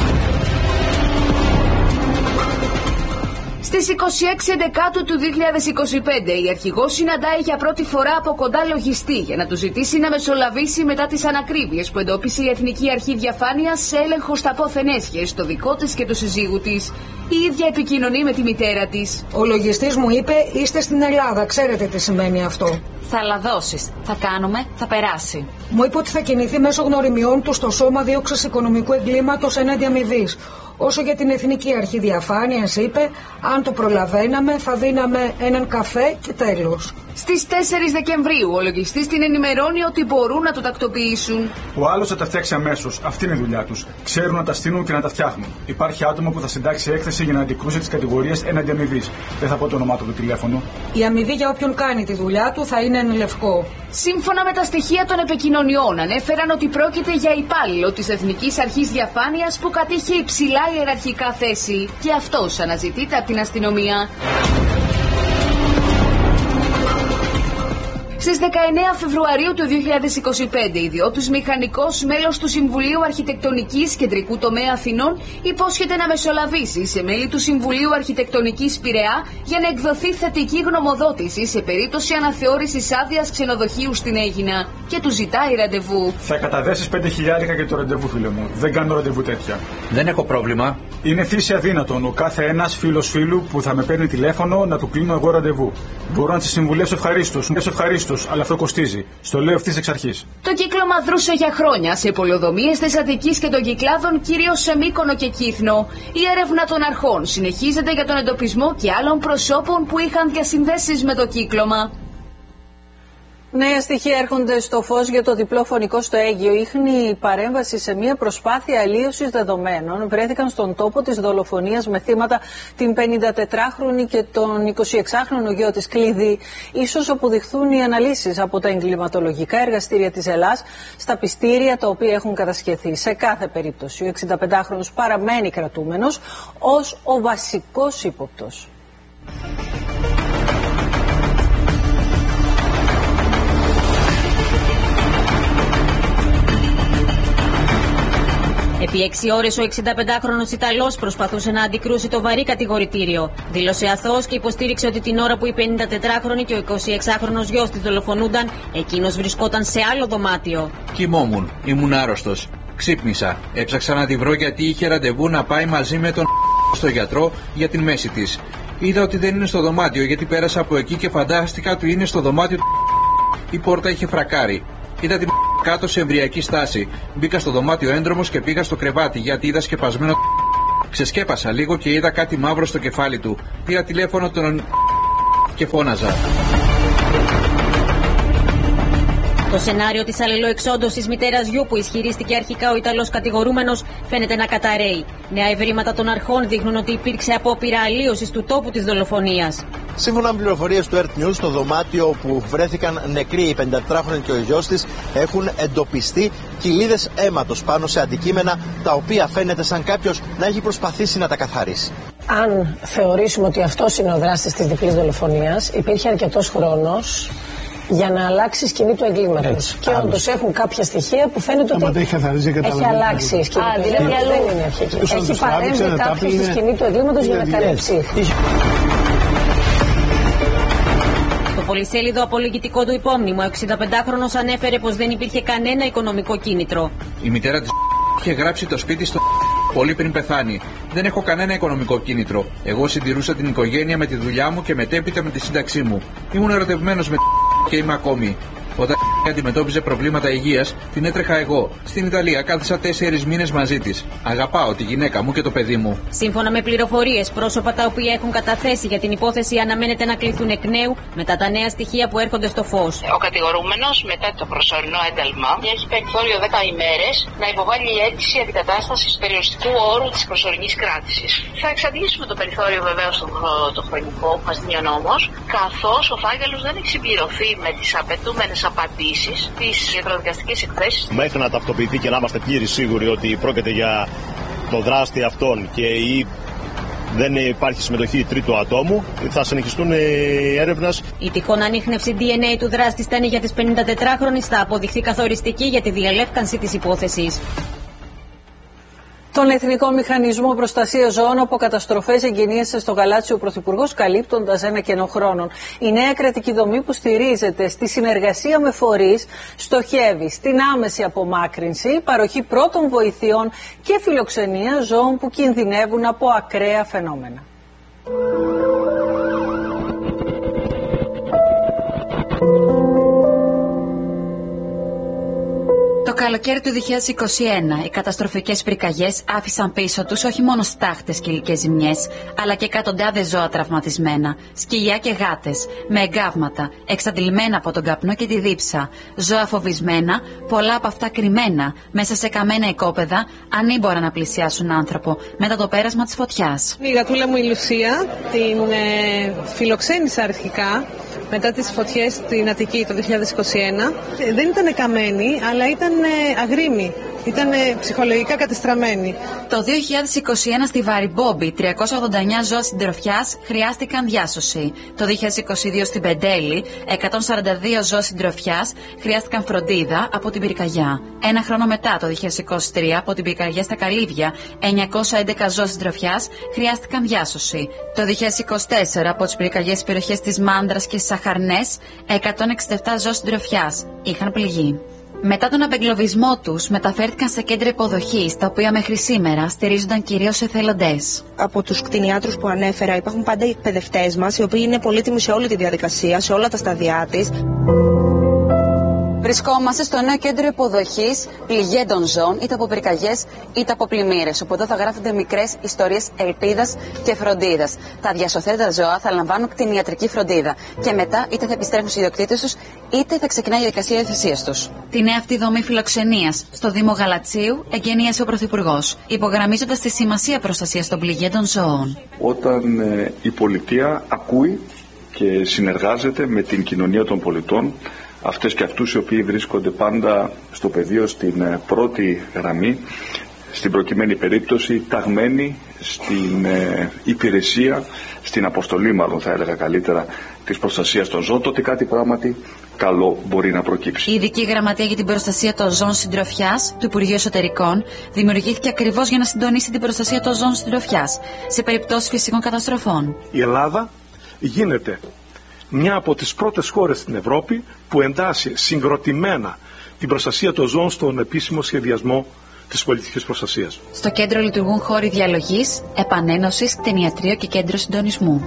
Στις 26 Δεκάτου του 2025 η αρχηγός συναντάει για πρώτη φορά από κοντά λογιστή για να του ζητήσει να μεσολαβήσει μετά τις ανακρίβειες που εντόπισε η Εθνική Αρχή Διαφάνειας σε έλεγχο στα πόθεν έσχες, το δικό της και του συζύγου της. Η ίδια επικοινωνεί με τη μητέρα της. Ο λογιστής μου είπε είστε στην Ελλάδα, ξέρετε τι σημαίνει αυτό. Θα λαδώσεις, θα κάνουμε, θα περάσει. Μου είπε ότι θα κινηθεί μέσω γνωριμιών του στο Σώμα Δίωξης Οικονομικού Εγκλήματος έναντι αμοιβής. Όσο για την Εθνική Αρχή Διαφάνειας είπε, αν το προλαβαίναμε θα δίναμε έναν καφέ και τέλος. Στις 4 Δεκεμβρίου ο λογιστής την ενημερώνει ότι μπορούν να το τακτοποιήσουν. Ο άλλος θα τα φτιάξει αμέσως. Αυτή είναι η δουλειά τους. Ξέρουν να τα στείλουν και να τα φτιάχνουν. Υπάρχει άτομο που θα συντάξει έκθεση για να αντικρούσει τις κατηγορίες έναντι αμοιβής. Δεν θα πω το όνομά του, το τηλέφωνο. Η αμοιβή για όποιον κάνει τη δουλειά του θα είναι εν λευκό. Σύμφωνα με τα στοιχεία των επικοινωνιών, ανέφεραν ότι πρόκειται για υπάλληλο της Εθνικής Αρχής Διαφάνειας που κατήχε υψηλά ιεραρχικά θέση. Και αυτός αναζητείται από την αστυνομία. Στις 19 Φεβρουαρίου του 2025, ιδιώτης μηχανικός, μέλος του Συμβουλίου Αρχιτεκτονικής Κεντρικού Τομέα Αθηνών, υπόσχεται να μεσολαβήσει σε μέλη του Συμβουλίου Αρχιτεκτονικής Πειραιά για να εκδοθεί θετική γνωμοδότηση σε περίπτωση αναθεώρησης άδειας ξενοδοχείου στην Αίγινα και του ζητάει ραντεβού. Θα καταδέσεις 5.000 για το ραντεβού, φίλε μου. Δεν κάνω ραντεβού τέτοια. Δεν έχω πρόβλημα. Είναι φύση αδύνατον ο κάθε ένας φίλος φίλου που θα με παίρνει τηλέφωνο να του κλείνω εγώ ραντεβού. Μπορώ να τη συμβουλεύσω ευχαρίστως, αλλά αυτό κοστίζει. Στο λέω ευθύς εξ αρχής. Το κύκλωμα δρούσε για χρόνια σε πολεοδομίες της Αττικής και των Κυκλάδων, κυρίως σε Μύκονο και Κύθνο. Η έρευνα των αρχών συνεχίζεται για τον εντοπισμό και άλλων προσώπων που είχαν διασυνδέσεις με το κύκλωμα. Νέα στοιχεία έρχονται στο φως για το διπλό φωνικό στο Αίγυο. Ίχνη παρέμβαση σε μια προσπάθεια αλλίωσης δεδομένων βρέθηκαν στον τόπο της δολοφονίας με θύματα την 54χρονη και τον 26χρονο γιο της Κλειδί. Ίσως αποδειχθούν οι αναλύσεις από τα εγκληματολογικά εργαστήρια της Ελλάς στα πιστήρια τα οποία έχουν κατασχεθεί. Σε κάθε περίπτωση, ο 65χρονος παραμένει κρατούμενος ως ο βασικός ύποπτος. Επί 6 ώρες ο 65χρονος Ιταλός προσπαθούσε να αντικρούσει το βαρύ κατηγορητήριο. Δήλωσε αθώος και υποστήριξε ότι την ώρα που η 54χρονη και ο 26χρονος γιος της δολοφονούνταν, εκείνος βρισκόταν σε άλλο δωμάτιο. Κοιμόμουν, ήμουν άρρωστος. Ξύπνησα. Έψαξα να τη βρω γιατί είχε ραντεβού να πάει μαζί με τον στο γιατρό για την μέση της. Είδα ότι δεν είναι στο δωμάτιο γιατί πέρασα από εκεί και φαντάστηκα ότι είναι στο δωμάτιο του. Η πόρτα είχε φρακάρει. Είδα την κάτω σε εμβριακή στάση. Μπήκα στο δωμάτιο έντρομος και πήγα στο κρεβάτι γιατί είδα σκεπασμένο. Ξεσκέπασα λίγο και είδα κάτι μαύρο στο κεφάλι του. Πήρα τηλέφωνο τον και φώναζα. Το σενάριο της αλληλοεξόντωσης μητέρας γιου που ισχυρίστηκε αρχικά ο Ιταλός κατηγορούμενος φαίνεται να καταρρέει. Νέα ευρήματα των αρχών δείχνουν ότι υπήρξε απόπειρα αλλίωσης του τόπου της δολοφονίας. Σύμφωνα με πληροφορίες του Earth News, στο δωμάτιο όπου βρέθηκαν νεκροί η 54χρονη και ο γιος της έχουν εντοπιστεί κοιλίδες αίματος πάνω σε αντικείμενα τα οποία φαίνεται σαν κάποιος να έχει προσπαθήσει να τα καθαρίσει. Αν θεωρήσουμε ότι αυτός είναι ο δράστης της διπλής δολοφονίας, υπήρχε αρκετός χρόνος για να αλλάξει η σκηνή του εγκλήματος. Και όντως έχουν κάποια στοιχεία που φαίνεται ότι έχει αλλάξει η σκηνή του εγκλήματος. Δεν είναι αρχική. Έχει παρέμβει κάποιος στη σκηνή του εγκλήματος για να καλύψει. Στο πολυσέλιδο απολογητικό του υπόμνημο, ο 65χρονος ανέφερε πως δεν υπήρχε κανένα οικονομικό κίνητρο. Η μητέρα της είχε γράψει το σπίτι στο πολύ πριν πεθάνει. Δεν έχω κανένα οικονομικό κίνητρο. Εγώ συντηρούσα την οικογένεια με τη δουλειά μου και μετέπειτα με τη σύνταξή μου. Ήμουν ερωτευμένος με και είμαι ακόμη. Όταν αντιμετώπιζε προβλήματα υγείας, την έτρεχα εγώ. Στην Ιταλία κάθισα 4 μήνες μαζί της. Αγαπάω τη γυναίκα μου και το παιδί μου. Σύμφωνα με πληροφορίες, πρόσωπα τα οποία έχουν καταθέσει για την υπόθεση αναμένεται να κληθούν εκ νέου μετά τα νέα στοιχεία που έρχονται στο φως. Ο κατηγορούμενος, μετά το προσωρινό ένταλμα, έχει περιθώριο 10 ημέρες να υποβάλει αίτηση αντικατάστασης του περιοριστικού όρου της προσωρινής κράτησης. Θα εξαντλήσουμε το περιθώριο βεβαίως το χρονικό που μας δίνει ο νόμος, καθώς ο φάκελος δεν έχει συμπληρωθεί με τις απαιτούμενες απαντήσεις της ιατροδικαστικής εκθέσης. Μέχρι να ταυτοποιηθεί και να είμαστε πλήρως σίγουροι ότι πρόκειται για το δράστη αυτόν και δεν υπάρχει συμμετοχή τρίτου ατόμου, θα συνεχιστούν οι έρευνες. Η τυχόν ανίχνευση DNA του δράστη στένει για τις 54χρονες θα αποδειχθεί καθοριστική για τη διαλεύκανση της υπόθεσης. Τον Εθνικό Μηχανισμό Προστασίας Ζώων από καταστροφές εγκαινίασε στο Γαλάτσιο ο Πρωθυπουργός, καλύπτοντας ένα κενό χρόνων. Η νέα κρατική δομή που στηρίζεται στη συνεργασία με φορείς στοχεύει στην άμεση απομάκρυνση, παροχή πρώτων βοηθειών και φιλοξενία ζώων που κινδυνεύουν από ακραία φαινόμενα. Το καλοκαίρι του 2021, οι καταστροφικές πυρκαγιές άφησαν πίσω τους όχι μόνο στάχτες και υλικές ζημιές, αλλά και εκατοντάδες ζώα τραυματισμένα, σκυλιά και γάτες, με εγκάβματα, εξαντλημένα από τον καπνό και τη δίψα, ζώα φοβισμένα, πολλά από αυτά κρυμμένα, μέσα σε καμένα οικόπεδα, ανήμπορα να πλησιάσουν άνθρωπο, μετά το πέρασμα της φωτιάς. Η γατούλα μου η Λουσία, την φιλοξένησα αρχικά, μετά τις φωτιές στην Αττική το 2021. Δεν ήταν καμένη, αλλά ήταν αγρίμη. Ήταν ψυχολογικά κατεστραμμένη. Το 2021 στη Βαριμπόμπη, 389 ζώα συντροφιάς χρειάστηκαν διάσωση. Το 2022 στην Πεντέλη, 142 ζώα συντροφιάς χρειάστηκαν φροντίδα από την πυρκαγιά. Ένα χρόνο μετά, το 2023, από την πυρκαγιά στα Καλύβια, 911 ζώα συντροφιάς χρειάστηκαν διάσωση. Το 2024, από τις πυρκαγιές στις περιοχές της Μάνδρας και στις Αχαρνές, 167 ζώα συντροφιάς είχαν πληγεί. Μετά τον απεγκλωβισμό τους, μεταφέρθηκαν σε κέντρα υποδοχής, τα οποία μέχρι σήμερα στηρίζονταν κυρίως εθελοντές. Από τους κτηνιάτρους που ανέφερα, υπάρχουν πάντα οι εκπαιδευτές μας, οι οποίοι είναι πολύτιμοι σε όλη τη διαδικασία, σε όλα τα σταδιά της. Βρισκόμαστε στο νέο κέντρο υποδοχής πληγέντων ζώων, είτε από πυρκαγιές είτε από πλημμύρες, όπου εδώ θα γράφονται μικρές ιστορίες ελπίδας και φροντίδας. Τα διασωθέντα ζώα θα λαμβάνουν κτηνιατρική φροντίδα και μετά είτε θα επιστρέφουν στους ιδιοκτήτες τους, είτε θα ξεκινάει η διαδικασία υιοθεσίας τους. Τη νέα αυτή δομή φιλοξενίας στο Δήμο Γαλατσίου εγκαινίασε ο Πρωθυπουργός, υπογραμμίζοντας τη σημασία προστασίας των πληγέντων ζώων. Όταν η πολιτεία ακούει και συνεργάζεται με την κοινωνία των πολιτών, αυτές και αυτούς οι οποίοι βρίσκονται πάντα στο πεδίο στην πρώτη γραμμή, στην προκειμένη περίπτωση ταγμένοι στην υπηρεσία, στην αποστολή μάλλον θα έλεγα καλύτερα, της προστασίας των ζώων, τότε κάτι πράγματι καλό μπορεί να προκύψει. Η Ειδική Γραμματεία για την Προστασία των Ζώων Συντροφιάς του Υπουργείου Εσωτερικών δημιουργήθηκε ακριβώς για να συντονίσει την προστασία των ζώων συντροφιάς σε περιπτώσεις φυσικών καταστροφών. Η Ελλάδα γίνεται μια από τις πρώτες χώρες στην Ευρώπη που εντάσσει συγκροτημένα την προστασία των ζώων στον επίσημο σχεδιασμό της πολιτικής προστασίας. Στο κέντρο λειτουργούν χώροι διαλογής, επανένωσης, κτηνιατρίο και κέντρο συντονισμού.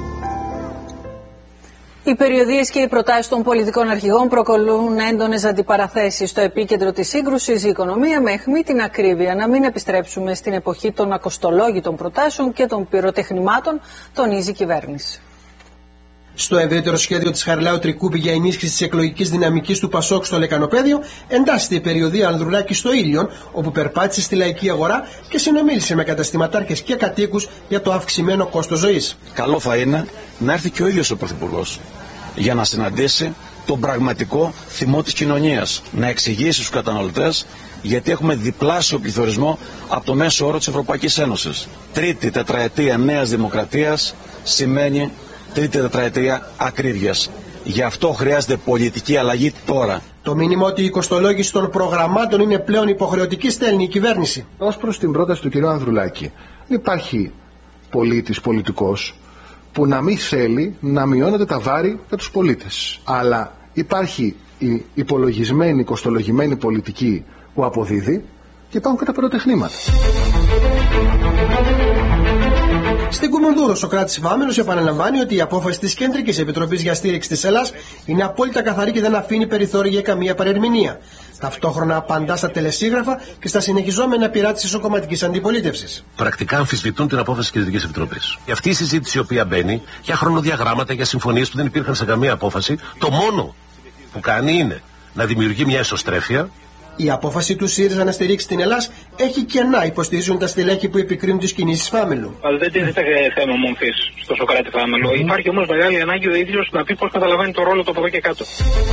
Οι περιοδίες και οι προτάσεις των πολιτικών αρχηγών προκαλούν έντονες αντιπαραθέσεις. Στο επίκεντρο της σύγκρουσης η οικονομία, με αιχμή την ακρίβεια. Να μην επιστρέψουμε στην εποχή των ακοστολόγητων προτάσεων και των πυροτεχνημάτων, τονίζει η κυβέρνηση. Στο ευρύτερο σχέδιο της Χαριλάου Τρικούπη για ενίσχυση της εκλογικής δυναμικής του Πασόκ στο Λεκανοπέδιο εντάσσεται η περιοδία Ανδρουλάκη στο Ήλιον, όπου περπάτησε στη λαϊκή αγορά και συνομίλησε με καταστηματάρχες και κατοίκους για το αυξημένο κόστος ζωής. Καλό θα είναι να έρθει και ο ίδιος ο Πρωθυπουργός για να συναντήσει τον πραγματικό θυμό της κοινωνίας, να εξηγήσει στους καταναλωτές γιατί έχουμε διπλάσιο πληθωρισμό από το μέσο όρο της Ευρωπαϊκής Ένωσης. Τρίτη τετραετία νέας δημοκρατίας σημαίνει τρίτη τετραετία ακρίβειας. Γι' αυτό χρειάζεται πολιτική αλλαγή τώρα. Το μήνυμα ότι η κοστολόγηση των προγραμμάτων είναι πλέον υποχρεωτική στέλνει η κυβέρνηση. Ως προς την πρόταση του κ. Ανδρουλάκη, υπάρχει πολίτης, πολιτικός, που να μην θέλει να μειώνονται τα βάρη για τους πολίτες. Αλλά υπάρχει η υπολογισμένη, κοστολογημένη πολιτική που αποδίδει και υπάρχουν και τα πυροτεχνήματα. Στην Κουμουνδούρο, ο Σωκράτης Βάμενος επαναλαμβάνει ότι η απόφαση της Κεντρικής Επιτροπής για στήριξη της Ελλάδας είναι απόλυτα καθαρή και δεν αφήνει περιθώριο για καμία παρερμηνία. Ταυτόχρονα απαντά στα τελεσίγραφα και στα συνεχιζόμενα πειρά της ισοκομματικής αντιπολίτευσης. Πρακτικά αμφισβητούν την απόφαση της Κεντρικής Επιτροπής. Αυτή η συζήτηση η οποία μπαίνει για χρονοδιαγράμματα, για συμφωνίες που δεν υπήρχαν σε καμία απόφαση, το μόνο που κάνει είναι να δημιουργεί μια ισοστρέφεια. Η απόφαση του ΣΥΡΙΖΑ να στηρίξει την Ελλάδα έχει κενά, υποστηρίζουν τα στελέχη που επικρίνουν τις κινήσεις Φάμελου. Αλλά δεν τίθεται θέμα μορφής στο Σωκράτη Φάμελο. Υπάρχει όμως μεγάλη ανάγκη ο ίδιος να πει πώς καταλαβαίνει το ρόλο του από εδώ και κάτω.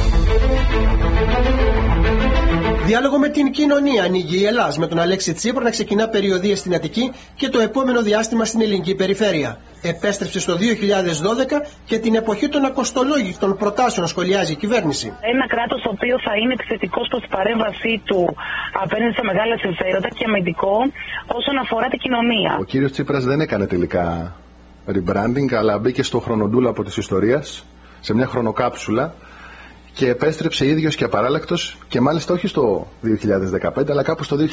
Διάλογο με την κοινωνία ανοίγει η Ελλάδα με τον Αλέξη Τσίπρα να ξεκινά περιοδίες στην Αττική και το επόμενο διάστημα στην ελληνική περιφέρεια. Επέστρεψε στο 2012 και την εποχή των ακοστολόγητων προτάσεων σχολιάζει η κυβέρνηση. Ένα κράτος το οποίο θα είναι επιθετικό προς την παρέμβασή του απέναντι σε μεγάλα συμφέροντα και αμυντικό όσον αφορά την κοινωνία. Ο κύριος Τσίπρας δεν έκανε τελικά rebranding, αλλά μπήκε στο χρονοτούλαπο της ιστορίας, σε μια χρονοκάψουλα, και επέστρεψε ίδιος και απαράλλακτος, και μάλιστα όχι στο 2015 αλλά κάπου στο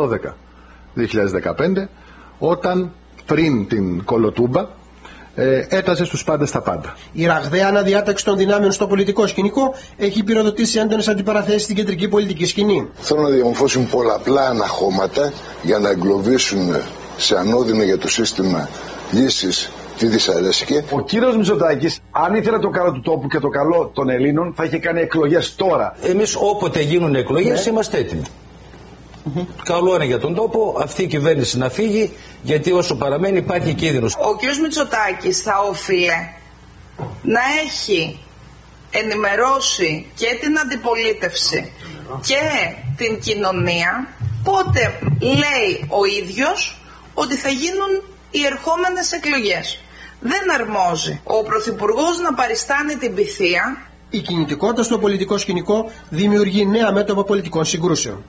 2012-2015, όταν πριν την κολοτούμπα έταζε στους πάντες τα πάντα. Η ραγδαία αναδιάταξη των δυνάμεων στο πολιτικό σκηνικό έχει πυροδοτήσει έντονες αντιπαραθέσεις στην κεντρική πολιτική σκηνή. Θέλουν να διαμορφώσουν πολλαπλά αναχώματα για να εγκλωβίσουν σε ανώδυνο για το σύστημα λύσεις τη δυσαρέσκεια. Ο κύριος Μητσοτάκης, αν ήθελε το καλό του τόπου και το καλό των Ελλήνων, θα είχε κάνει εκλογές τώρα. Εμείς όποτε γίνουν εκλογές είμαστε έτοιμοι. Καλό είναι για τον τόπο αυτή η κυβέρνηση να φύγει, γιατί όσο παραμένει υπάρχει κίνδυνος. Ο κ. Μητσοτάκης θα όφιλε να έχει ενημερώσει και την αντιπολίτευση και την κοινωνία πότε λέει ο ίδιος ότι θα γίνουν οι ερχόμενες εκλογές. Δεν αρμόζει ο Πρωθυπουργός να παριστάνει την πυθία. Η κινητικότητα στο πολιτικό σκηνικό δημιουργεί νέα μέτωπα πολιτικών συγκρούσεων.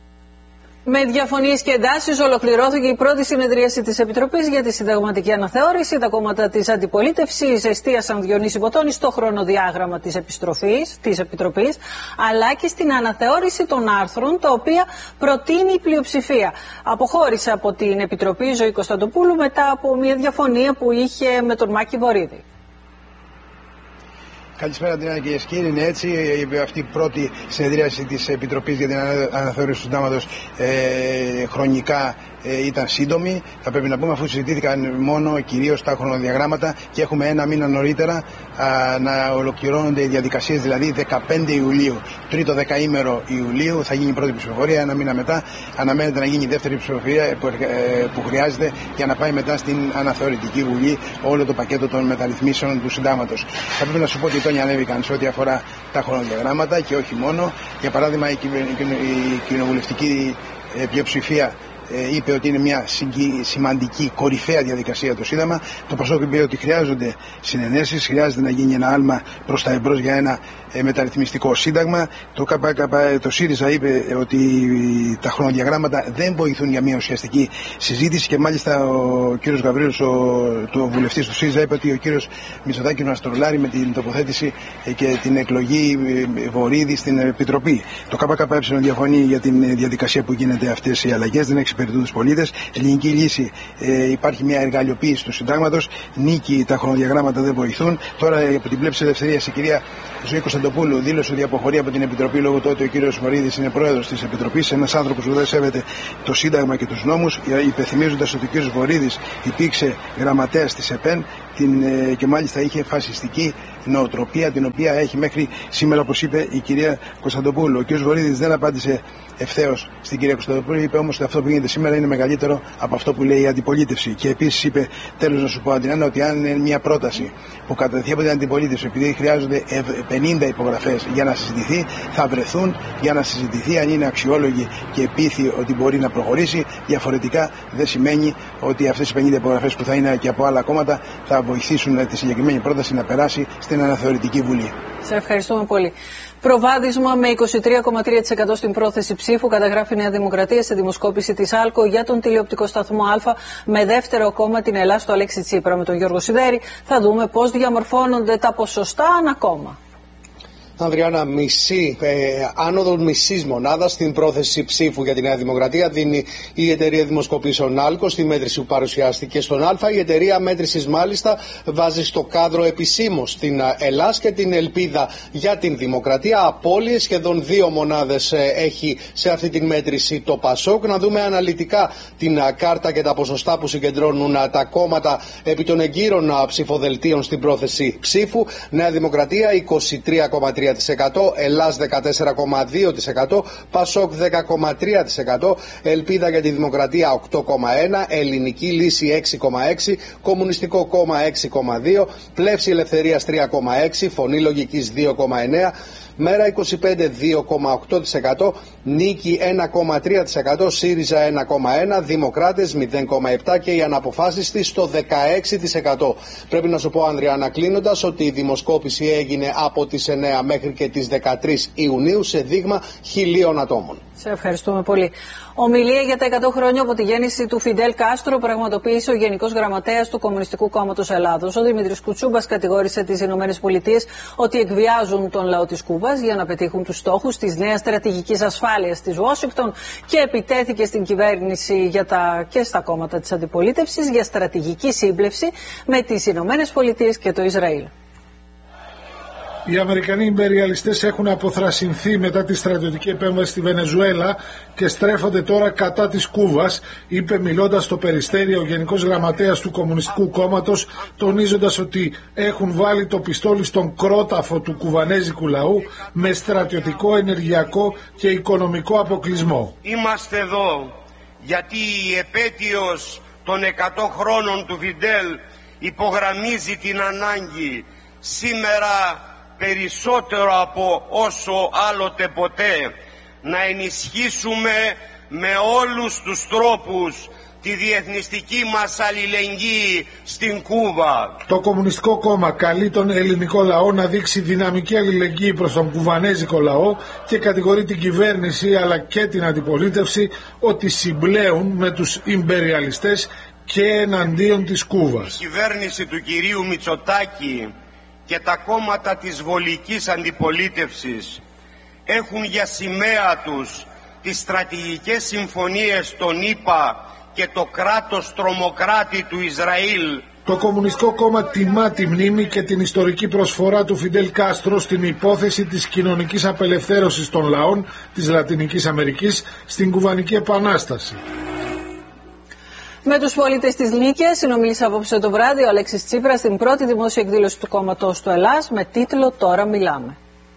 Με διαφωνίες και εντάσεις ολοκληρώθηκε η πρώτη συνεδρίαση της Επιτροπής για τη Συνταγματική Αναθεώρηση. Τα κόμματα της αντιπολίτευσης εστίασαν, Διονύση Μποτώνη, στο χρονοδιάγραμμα της Επιτροπής, αλλά και στην αναθεώρηση των άρθρων, τα οποία προτείνει η πλειοψηφία. Αποχώρησε από την Επιτροπή η Ζωή Κωνσταντοπούλου μετά από μια διαφωνία που είχε με τον Μάκη Βορίδη. Καλησπέρα, κυρίες και κύριοι. Είναι έτσι αυτή η πρώτη συνεδρίαση της Επιτροπής για την Αναθεώρηση του Συντάγματος χρονικά ήταν σύντομη. Θα πρέπει να πούμε, αφού συζητήθηκαν μόνο κυρίως τα χρονοδιαγράμματα και έχουμε ένα μήνα νωρίτερα να ολοκληρώνονται οι διαδικασίες, δηλαδή 15 Ιουλίου. Τρίτο δεκαήμερο Ιουλίου θα γίνει η πρώτη ψηφοφορία, ένα μήνα μετά αναμένεται να γίνει η δεύτερη ψηφοφορία που χρειάζεται για να πάει μετά στην Αναθεωρητική Βουλή όλο το πακέτο των μεταρρυθμίσεων του Συντάγματος. Θα πρέπει να σου πω ότι οι τόνοι ανέβηκαν σε ό,τι αφορά τα χρονοδιαγράμματα και όχι μόνο. Για παράδειγμα, η κοινοβουλευτική πλειοψηφία είπε ότι είναι μια σημαντική κορυφαία διαδικασία το Σύνταγμα. Το ΠΑΣΟΚ είπε ότι χρειάζονται συνενέσεις, χρειάζεται να γίνει ένα άλμα προς τα εμπρός για ένα μεταρρυθμιστικό σύνταγμα. Το ΣΥΡΙΖΑ είπε ότι τα χρονοδιαγράμματα δεν βοηθούν για μια ουσιαστική συζήτηση και μάλιστα ο κύριος Γαβρίλος, ο βουλευτής του ΣΥΡΙΖΑ, είπε ότι ο κύριος Μητσοτάκης μας τρολάρει με την τοποθέτηση και την εκλογή Βορίδη στην Επιτροπή. Το ΚΚΕ διαφωνεί για την διαδικασία που γίνεται αυτές οι αλλαγές, δεν εξυπηρετούν τους πολίτες. Ελληνική λύση, υπάρχει μια εργαλειοποίηση του συντάγματος, νίκη, τα χρονοδιαγράμματα δεν βοηθούν. Τώρα από την πλεύση της ελευθερίας η κυρία Ζωή Κωνσταντοπούλου δήλωσε ότι αποχωρεί από την Επιτροπή λόγω του ότι ο κύριος Βορίδης είναι πρόεδρος της Επιτροπής, ένας άνθρωπος που δεν σέβεται το Σύνταγμα και τους νόμους, υπενθυμίζοντας ότι ο κύριος Βορίδης υπήρξε γραμματέας της ΕΠΕΝ και μάλιστα είχε φασιστική νοοτροπία, την οποία έχει μέχρι σήμερα, όπως είπε η κυρία Κωνσταντοπούλου. Ο κύριος Βορίδης δεν απάντησε ευθέως στην κυρία Κωνσταντοπούλου, είπε όμως ότι αυτό που γίνεται σήμερα είναι μεγαλύτερο από αυτό που λέει η αντιπολίτευση. Και επίσης είπε, τέλος να σου πω Αντριάννα, ότι αν είναι μια πρόταση που κατατεθεί από την αντιπολίτευση, επειδή χρειάζονται 50 υπογραφές για να συζητηθεί, θα βρεθούν για να συζητηθεί αν είναι αξιόλογη και επίθυη ότι μπορεί να προχωρήσει. Διαφορετικά δεν σημαίνει ότι αυτές οι 50 υπογραφές που θα είναι και από άλλα κόμματα θα βοηθήσουν τη συγκεκριμένη πρόταση να περάσει στην αναθεωρητική Βουλή. Σε ευχαριστούμε πολύ. Προβάδισμα με 23,3% στην πρόθεση ψήφου καταγράφει η Νέα Δημοκρατία σε δημοσκόπηση της ΑΛΚΟ για τον τηλεοπτικό σταθμό Α, με δεύτερο κόμμα την Ελλάδα, το Αλέξη Τσίπρα. Με τον Γιώργο Σιδέρη θα δούμε πώς διαμορφώνονται τα ποσοστά ανά κόμμα. Ανδριάννα, άνοδο μισής μονάδα στην πρόθεση ψήφου για τη Νέα Δημοκρατία δίνει η εταιρεία δημοσκοπήσεων ΑΛΚΟ στη μέτρηση που παρουσιάστηκε στον Α. Η εταιρεία μέτρησης μάλιστα βάζει στο κάδρο επισήμως την Ελλάς και την ελπίδα για την Δημοκρατία. Απώλειες σχεδόν 2 μονάδες έχει σε αυτή τη μέτρηση το ΠΑΣΟΚ. Να δούμε αναλυτικά την κάρτα και τα ποσοστά που συγκεντρώνουν τα κόμματα επί των εγκύρων ψηφοδελτίων στην πρόθεση ψήφου. Νέα Δημοκρατία 23,3%. Ελλάς 14,2%, ΠΑΣΟΚ 10,3%, Ελπίδα για τη Δημοκρατία 8,1%, Ελληνική Λύση 6,6%, Κομμουνιστικό Κόμμα 6,2%, Πλεύση Ελευθερίας 3,6%, Φωνή Λογικής 2,9%, Μέρα 25 2,8%, Νίκη 1,3%, ΣΥΡΙΖΑ 1,1%, Δημοκράτες 0,7% και οι αναποφάσιστοι στο 16%. Πρέπει να σου πω, Ανδριάννα, κλείνοντας, ότι η δημοσκόπηση έγινε από τις 9 μέχρι και τις 13 Ιουνίου σε δείγμα 1.000 ατόμων. Σε ευχαριστούμε πολύ. Ομιλία για τα 100 χρόνια από τη γέννηση του Φιντέλ Κάστρο πραγματοποίησε ο Γενικός Γραμματέας του Κομμουνιστικού Κόμματος Ελλάδος. Ο Δημήτρης Κουτσούμπας κατηγόρησε τις ΗΠΑ ότι εκβιάζουν τον λαό της Κούβας για να πετύχουν τους στόχους της νέας στρατηγικής ασφάλειας της Ουάσιγκτον και επιτέθηκε στην κυβέρνηση και στα κόμματα της αντιπολίτευσης για στρατηγική σύμπλευση με τις ΗΠΑ και το Ισραήλ. Οι Αμερικανοί ιμπεριαλιστές έχουν αποθρασινθεί μετά τη στρατιωτική επέμβαση στη Βενεζουέλα και στρέφονται τώρα κατά της Κούβας, είπε μιλώντας στο Περιστέρι ο Γενικός Γραμματέας του Κομμουνιστικού Κόμματος, τονίζοντας ότι έχουν βάλει το πιστόλι στον κρόταφο του κουβανέζικου λαού με στρατιωτικό, ενεργειακό και οικονομικό αποκλεισμό. Είμαστε εδώ γιατί η επέτειος των 100 χρόνων του Φιντέλ υπογραμμίζει την ανάγκη σήμερα περισσότερο από όσο άλλοτε ποτέ να ενισχύσουμε με όλους τους τρόπους τη διεθνιστική μας αλληλεγγύη στην Κούβα. Το Κομμουνιστικό Κόμμα καλεί τον ελληνικό λαό να δείξει δυναμική αλληλεγγύη προς τον κουβανέζικο λαό και κατηγορεί την κυβέρνηση αλλά και την αντιπολίτευση ότι συμπλέουν με τους ιμπεριαλιστές και εναντίον της Κούβας. Η κυβέρνηση του κυρίου Μητσοτάκη και τα κόμματα της βολικής αντιπολίτευσης έχουν για σημαία τους τις στρατηγικές συμφωνίες των ΗΠΑ και το κράτος τρομοκράτη του Ισραήλ. Το Κομμουνιστικό Κόμμα τιμά τη μνήμη και την ιστορική προσφορά του Φιντέλ Κάστρο στην υπόθεση της κοινωνικής απελευθέρωσης των λαών της Λατινικής Αμερικής στην Κουβανική Επανάσταση. Με τους πολίτες της Νίκαιας συνομίλησε απόψε το βράδυ ο Αλέξης Τσίπρας στην πρώτη δημόσια εκδήλωση του κόμματος του Ελλάς με τίτλο «Τώρα μιλάμε».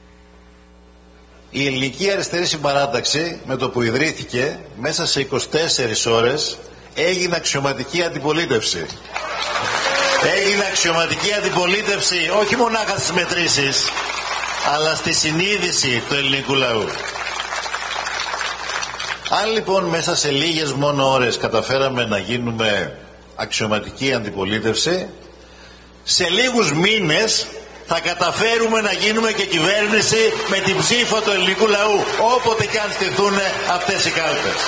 Η Ελληνική Αριστερή Συμπαράταξη, με το που ιδρύθηκε, μέσα σε 24 ώρες έγινε αξιωματική αντιπολίτευση. Έγινε αξιωματική αντιπολίτευση όχι μονάχα στις μετρήσεις, αλλά στη συνείδηση του ελληνικού λαού. Αν λοιπόν μέσα σε λίγες μόνο ώρες καταφέραμε να γίνουμε αξιωματική αντιπολίτευση, σε λίγους μήνες θα καταφέρουμε να γίνουμε και κυβέρνηση με την ψήφο του ελληνικού λαού, όποτε και αν στηθούν αυτές οι κάλπες.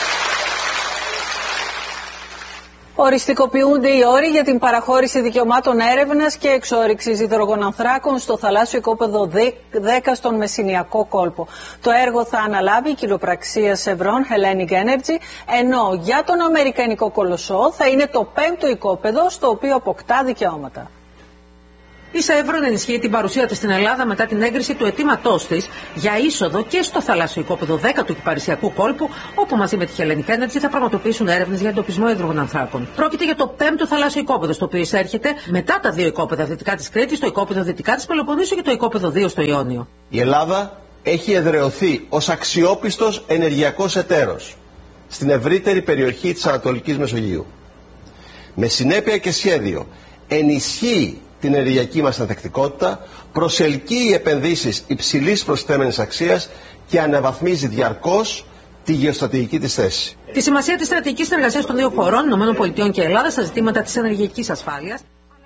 Οριστικοποιούνται οι όροι για την παραχώρηση δικαιωμάτων έρευνας και εξόρυξης υδρογονανθράκων στο θαλάσσιο οικόπεδο 10 στον Μεσσηνιακό κόλπο. Το έργο θα αναλάβει η κοινοπραξία Chevron Hellenic Energy, ενώ για τον αμερικανικό κολοσσό θα είναι το 5ο οικόπεδο στο οποίο αποκτά δικαιώματα. Η Chevron ενισχύει την παρουσία της στην Ελλάδα μετά την έγκριση του αιτήματός της για είσοδο και στο θαλάσσιο οικόπεδο 10 του Κυπαρισιακού κόλπου, όπου μαζί με τη Hellenic Energy θα πραγματοποιήσουν έρευνες για εντοπισμό υδρογονανθράκων. Πρόκειται για το 5ο θαλάσσιο οικόπεδο, στο οποίο εισέρχεται μετά τα 2 οικόπεδα δυτικά της Κρήτης, το οικόπεδο δυτικά της Πελοποννήσου και το οικόπεδο 2 στο Ιόνιο. Η Ελλάδα έχει εδραιωθεί ως αξιόπιστος ενεργειακός εταίρος στην ευρύτερη περιοχή της Ανατολικής Μεσογείου. Με συνέπεια και σχέδιο ενισχύει την ενεργειακή μας ανθεκτικότητα, προσελκύει επενδύσεις υψηλής προσθέμενης αξίας και αναβαθμίζει διαρκώς τη γεωστρατηγική της θέση. Τη σημασία της στρατηγικής συνεργασίας των δύο χωρών, ΗΠΑ και Ελλάδα, στα ζητήματα της ενεργειακής ασφάλειας.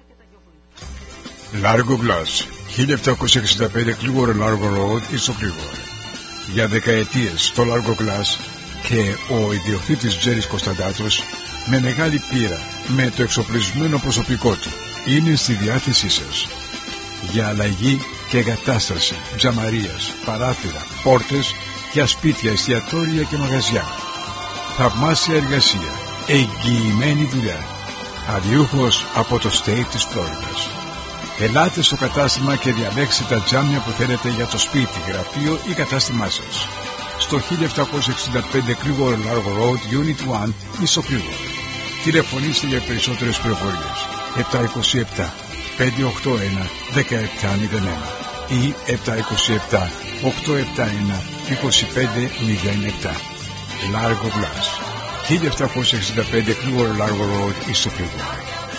Largo Glass, 1765 Clearwater Largo Road, Ισοκλίγουρα. Για δεκαετίες το Largo Glass και ο ιδιοκτήτης Τζέρης Κωνσταντάτος, με μεγάλη πείρα, με το εξοπλισμένο προσωπικό του, είναι στη διάθεσή σας για αλλαγή και εγκατάσταση τζαμαρίας, παράθυρα, πόρτες για σπίτια, εστιατόρια και μαγαζιά. Θαυμάσια εργασία, εγγυημένη δουλειά, αδιούχος από το state της Φλόριδας. Ελάτε στο κατάστημα και διαλέξτε τα τζάμια που θέλετε για το σπίτι, γραφείο ή κατάστημά σας. Στο 1765 Clearwater Largo Road, Unit 1, Ισοκλίγουρα. Τηλεφωνήστε για περισσότερες πληροφορίες. 727 581 1701 ή 727 871 2507. Largo Glass, 1765 Clearwater Largo Road, Ισοκλίγουρα.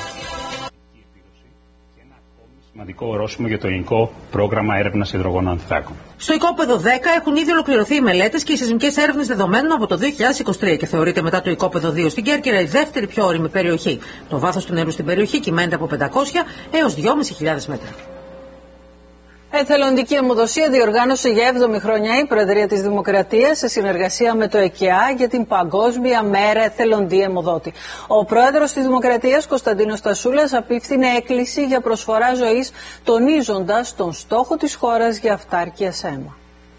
Σημαντικό ορόσημο για το ελληνικό πρόγραμμα έρευνας υδρογονανθράκων. Στο οικόπεδο 10 έχουν ήδη ολοκληρωθεί οι μελέτες και οι σεισμικές έρευνες δεδομένων από το 2023 και θεωρείται μετά το οικόπεδο 2 στην Κέρκυρα η δεύτερη πιο ώριμη περιοχή. Το βάθος του νερού στην περιοχή κυμαίνεται από 500 έως 2.500 μέτρα. Εθελοντική αιμοδοσία διοργάνωσε για 7η χρονιά η Προεδρία της Δημοκρατίας σε συνεργασία με το ΕΚΕΑ για την Παγκόσμια Μέρα Εθελοντή Αιμοδότη. Ο Πρόεδρος της Δημοκρατίας, Κωνσταντίνος Τασούλας, απίφθινε έκκληση για προσφορά ζωής, τονίζοντας τον στόχο της χώρας για αυτάρκεια σε αίμα.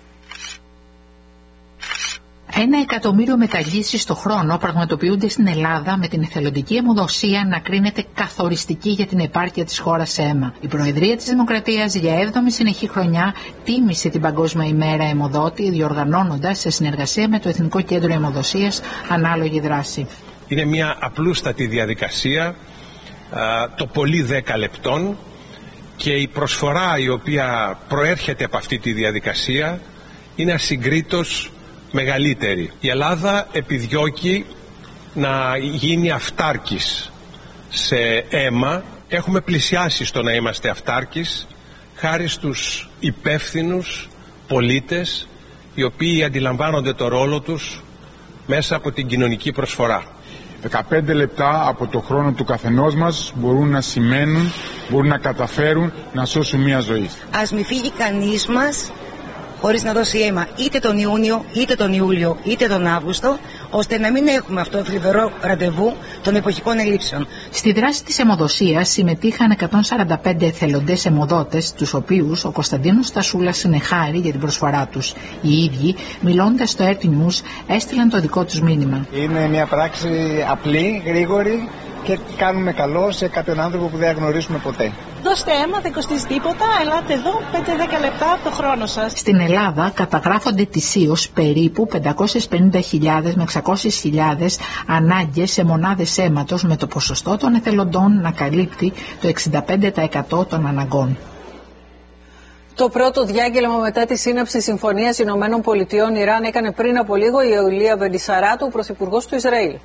1 εκατομμύριο μεταγγίσεις το χρόνο πραγματοποιούνται στην Ελλάδα, με την εθελοντική αιμοδοσία να κρίνεται καθοριστική για την επάρκεια της χώρας σε αίμα. Η Προεδρία της Δημοκρατίας για 7η συνεχή χρονιά τίμησε την Παγκόσμια ημέρα αιμοδότη, διοργανώνοντας σε συνεργασία με το Εθνικό Κέντρο Αιμοδοσίας ανάλογη δράση. Είναι μια απλούστατη διαδικασία, το πολύ 10 λεπτών, και η προσφορά η οποία προέρχεται από αυτή τη διαδικασία είναι ασυγκρίτως μεγαλύτερη. Η Ελλάδα επιδιώκει να γίνει αυτάρκης σε αίμα. Έχουμε πλησιάσει στο να είμαστε αυτάρκης χάρη στους υπεύθυνους πολίτες, οι οποίοι αντιλαμβάνονται το ρόλο τους μέσα από την κοινωνική προσφορά. 15 λεπτά από το χρόνο του καθενός μας μπορούν να σημαίνουν, μπορούν να καταφέρουν να σώσουν μια ζωή. Ας μη φύγει κανείς μας χωρίς να δώσει αίμα είτε τον Ιούνιο, είτε τον Ιούλιο, είτε τον Αύγουστο, ώστε να μην έχουμε αυτό το θλιβερό ραντεβού των εποχικών ελλείψεων. Στη δράση της αιμοδοσίας συμμετείχαν 145 εθελοντές αιμοδότες, τους οποίους ο Κωνσταντίνος Τασούλας συνεχάρει για την προσφορά τους. Οι ίδιοι, μιλώντας στο RT News, έστειλαν το δικό τους μήνυμα. Είναι μια πράξη απλή, γρήγορη και κάνουμε καλό σε κάποιον άνθρωπο που δεν γνωρίζουμε ποτέ. Δώστε αίμα, δεν κοστίζει τίποτα, ελάτε εδώ 5-10 λεπτά από το χρόνο σας. Στην Ελλάδα καταγράφονται ετησίως περίπου 550.000 με 600.000 ανάγκες σε μονάδες αίματος, με το ποσοστό των εθελοντών να καλύπτει το 65% των αναγκών. Το πρώτο διάγγελμα μετά τη σύναψη συμφωνίας Ηνωμένων Πολιτειών Ιράν έκανε πριν από λίγο η Ιουλία Βενισαράτου, ο πρωθυπουργός του Ισραήλ.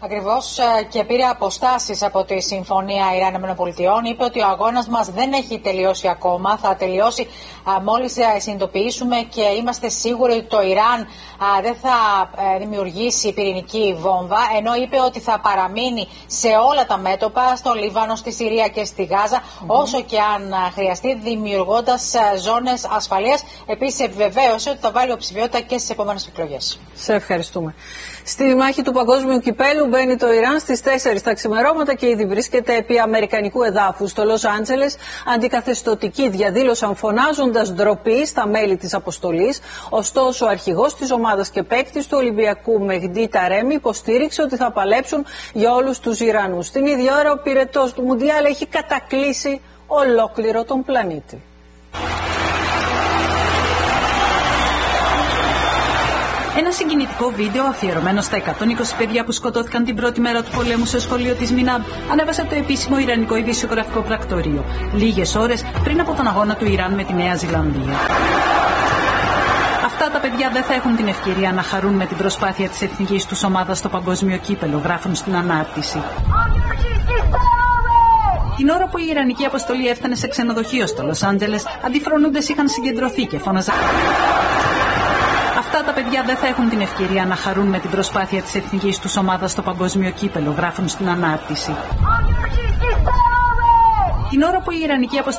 Ακριβώς, και πήρε αποστάσεις από τη Συμφωνία Ιράν-ΗΠΑ. Είπε ότι ο αγώνας μας δεν έχει τελειώσει ακόμα. Θα τελειώσει μόλις συνειδητοποιήσουμε και είμαστε σίγουροι ότι το Ιράν δεν θα δημιουργήσει πυρηνική βόμβα. Ενώ είπε ότι θα παραμείνει σε όλα τα μέτωπα, στο Λίβανο, στη Συρία και στη Γάζα, όσο και αν χρειαστεί, δημιουργώντας ζώνες ασφαλείας. Επίσης, επιβεβαίωσε ότι θα βάλει υποψηφιότητα και στις επόμενες εκλογές. Σε ευχαριστούμε. Στη μάχη του παγκόσμιου κυπέλου μπαίνει το Ιράν στις 4 τα ξημερώματα και ήδη βρίσκεται επί αμερικανικού εδάφους. Στο Λος Άντζελες, αντικαθεστωτικοί διαδήλωσαν φωνάζοντας ντροπή στα μέλη της αποστολής. Ωστόσο, ο αρχηγός της ομάδας και παίκτης του Ολυμπιακού Μεχντή Ταρέμι υποστήριξε ότι θα παλέψουν για όλους τους Ιρανούς. Την ίδια ώρα, ο πυρετός του Μουντιάλ έχει κατακλείσει ολόκληρο τον πλανήτη. Ένα συγκινητικό βίντεο αφιερωμένο στα 120 παιδιά που σκοτώθηκαν την πρώτη μέρα του πολέμου στο σχολείο της Μινάμπ ανέβασε το επίσημο Ιρανικό ειδησιογραφικό πρακτορείο, λίγες ώρες πριν από τον αγώνα του Ιράν με τη Νέα Ζηλανδία. Αυτά τα παιδιά δεν θα έχουν την ευκαιρία να χαρούν με την προσπάθεια της εθνικής τους ομάδας στο παγκόσμιο κύπελο, γράφουν στην ανάρτηση. Την ώρα που η Ιρανική αποστολή έφτανε σε ξενοδοχείο στο Λος Άντζελες, αντιφρονούντες είχαν συγκεντρωθεί και φώναζαν. Αυτά τα παιδιά δεν θα έχουν την ευκαιρία να χαρούν με την προσπάθεια της εθνικής τους ομάδας στο παγκόσμιο κύπελο, γράφουν στην ανάρτηση. Την ώρα που η Ιρανική αποστολή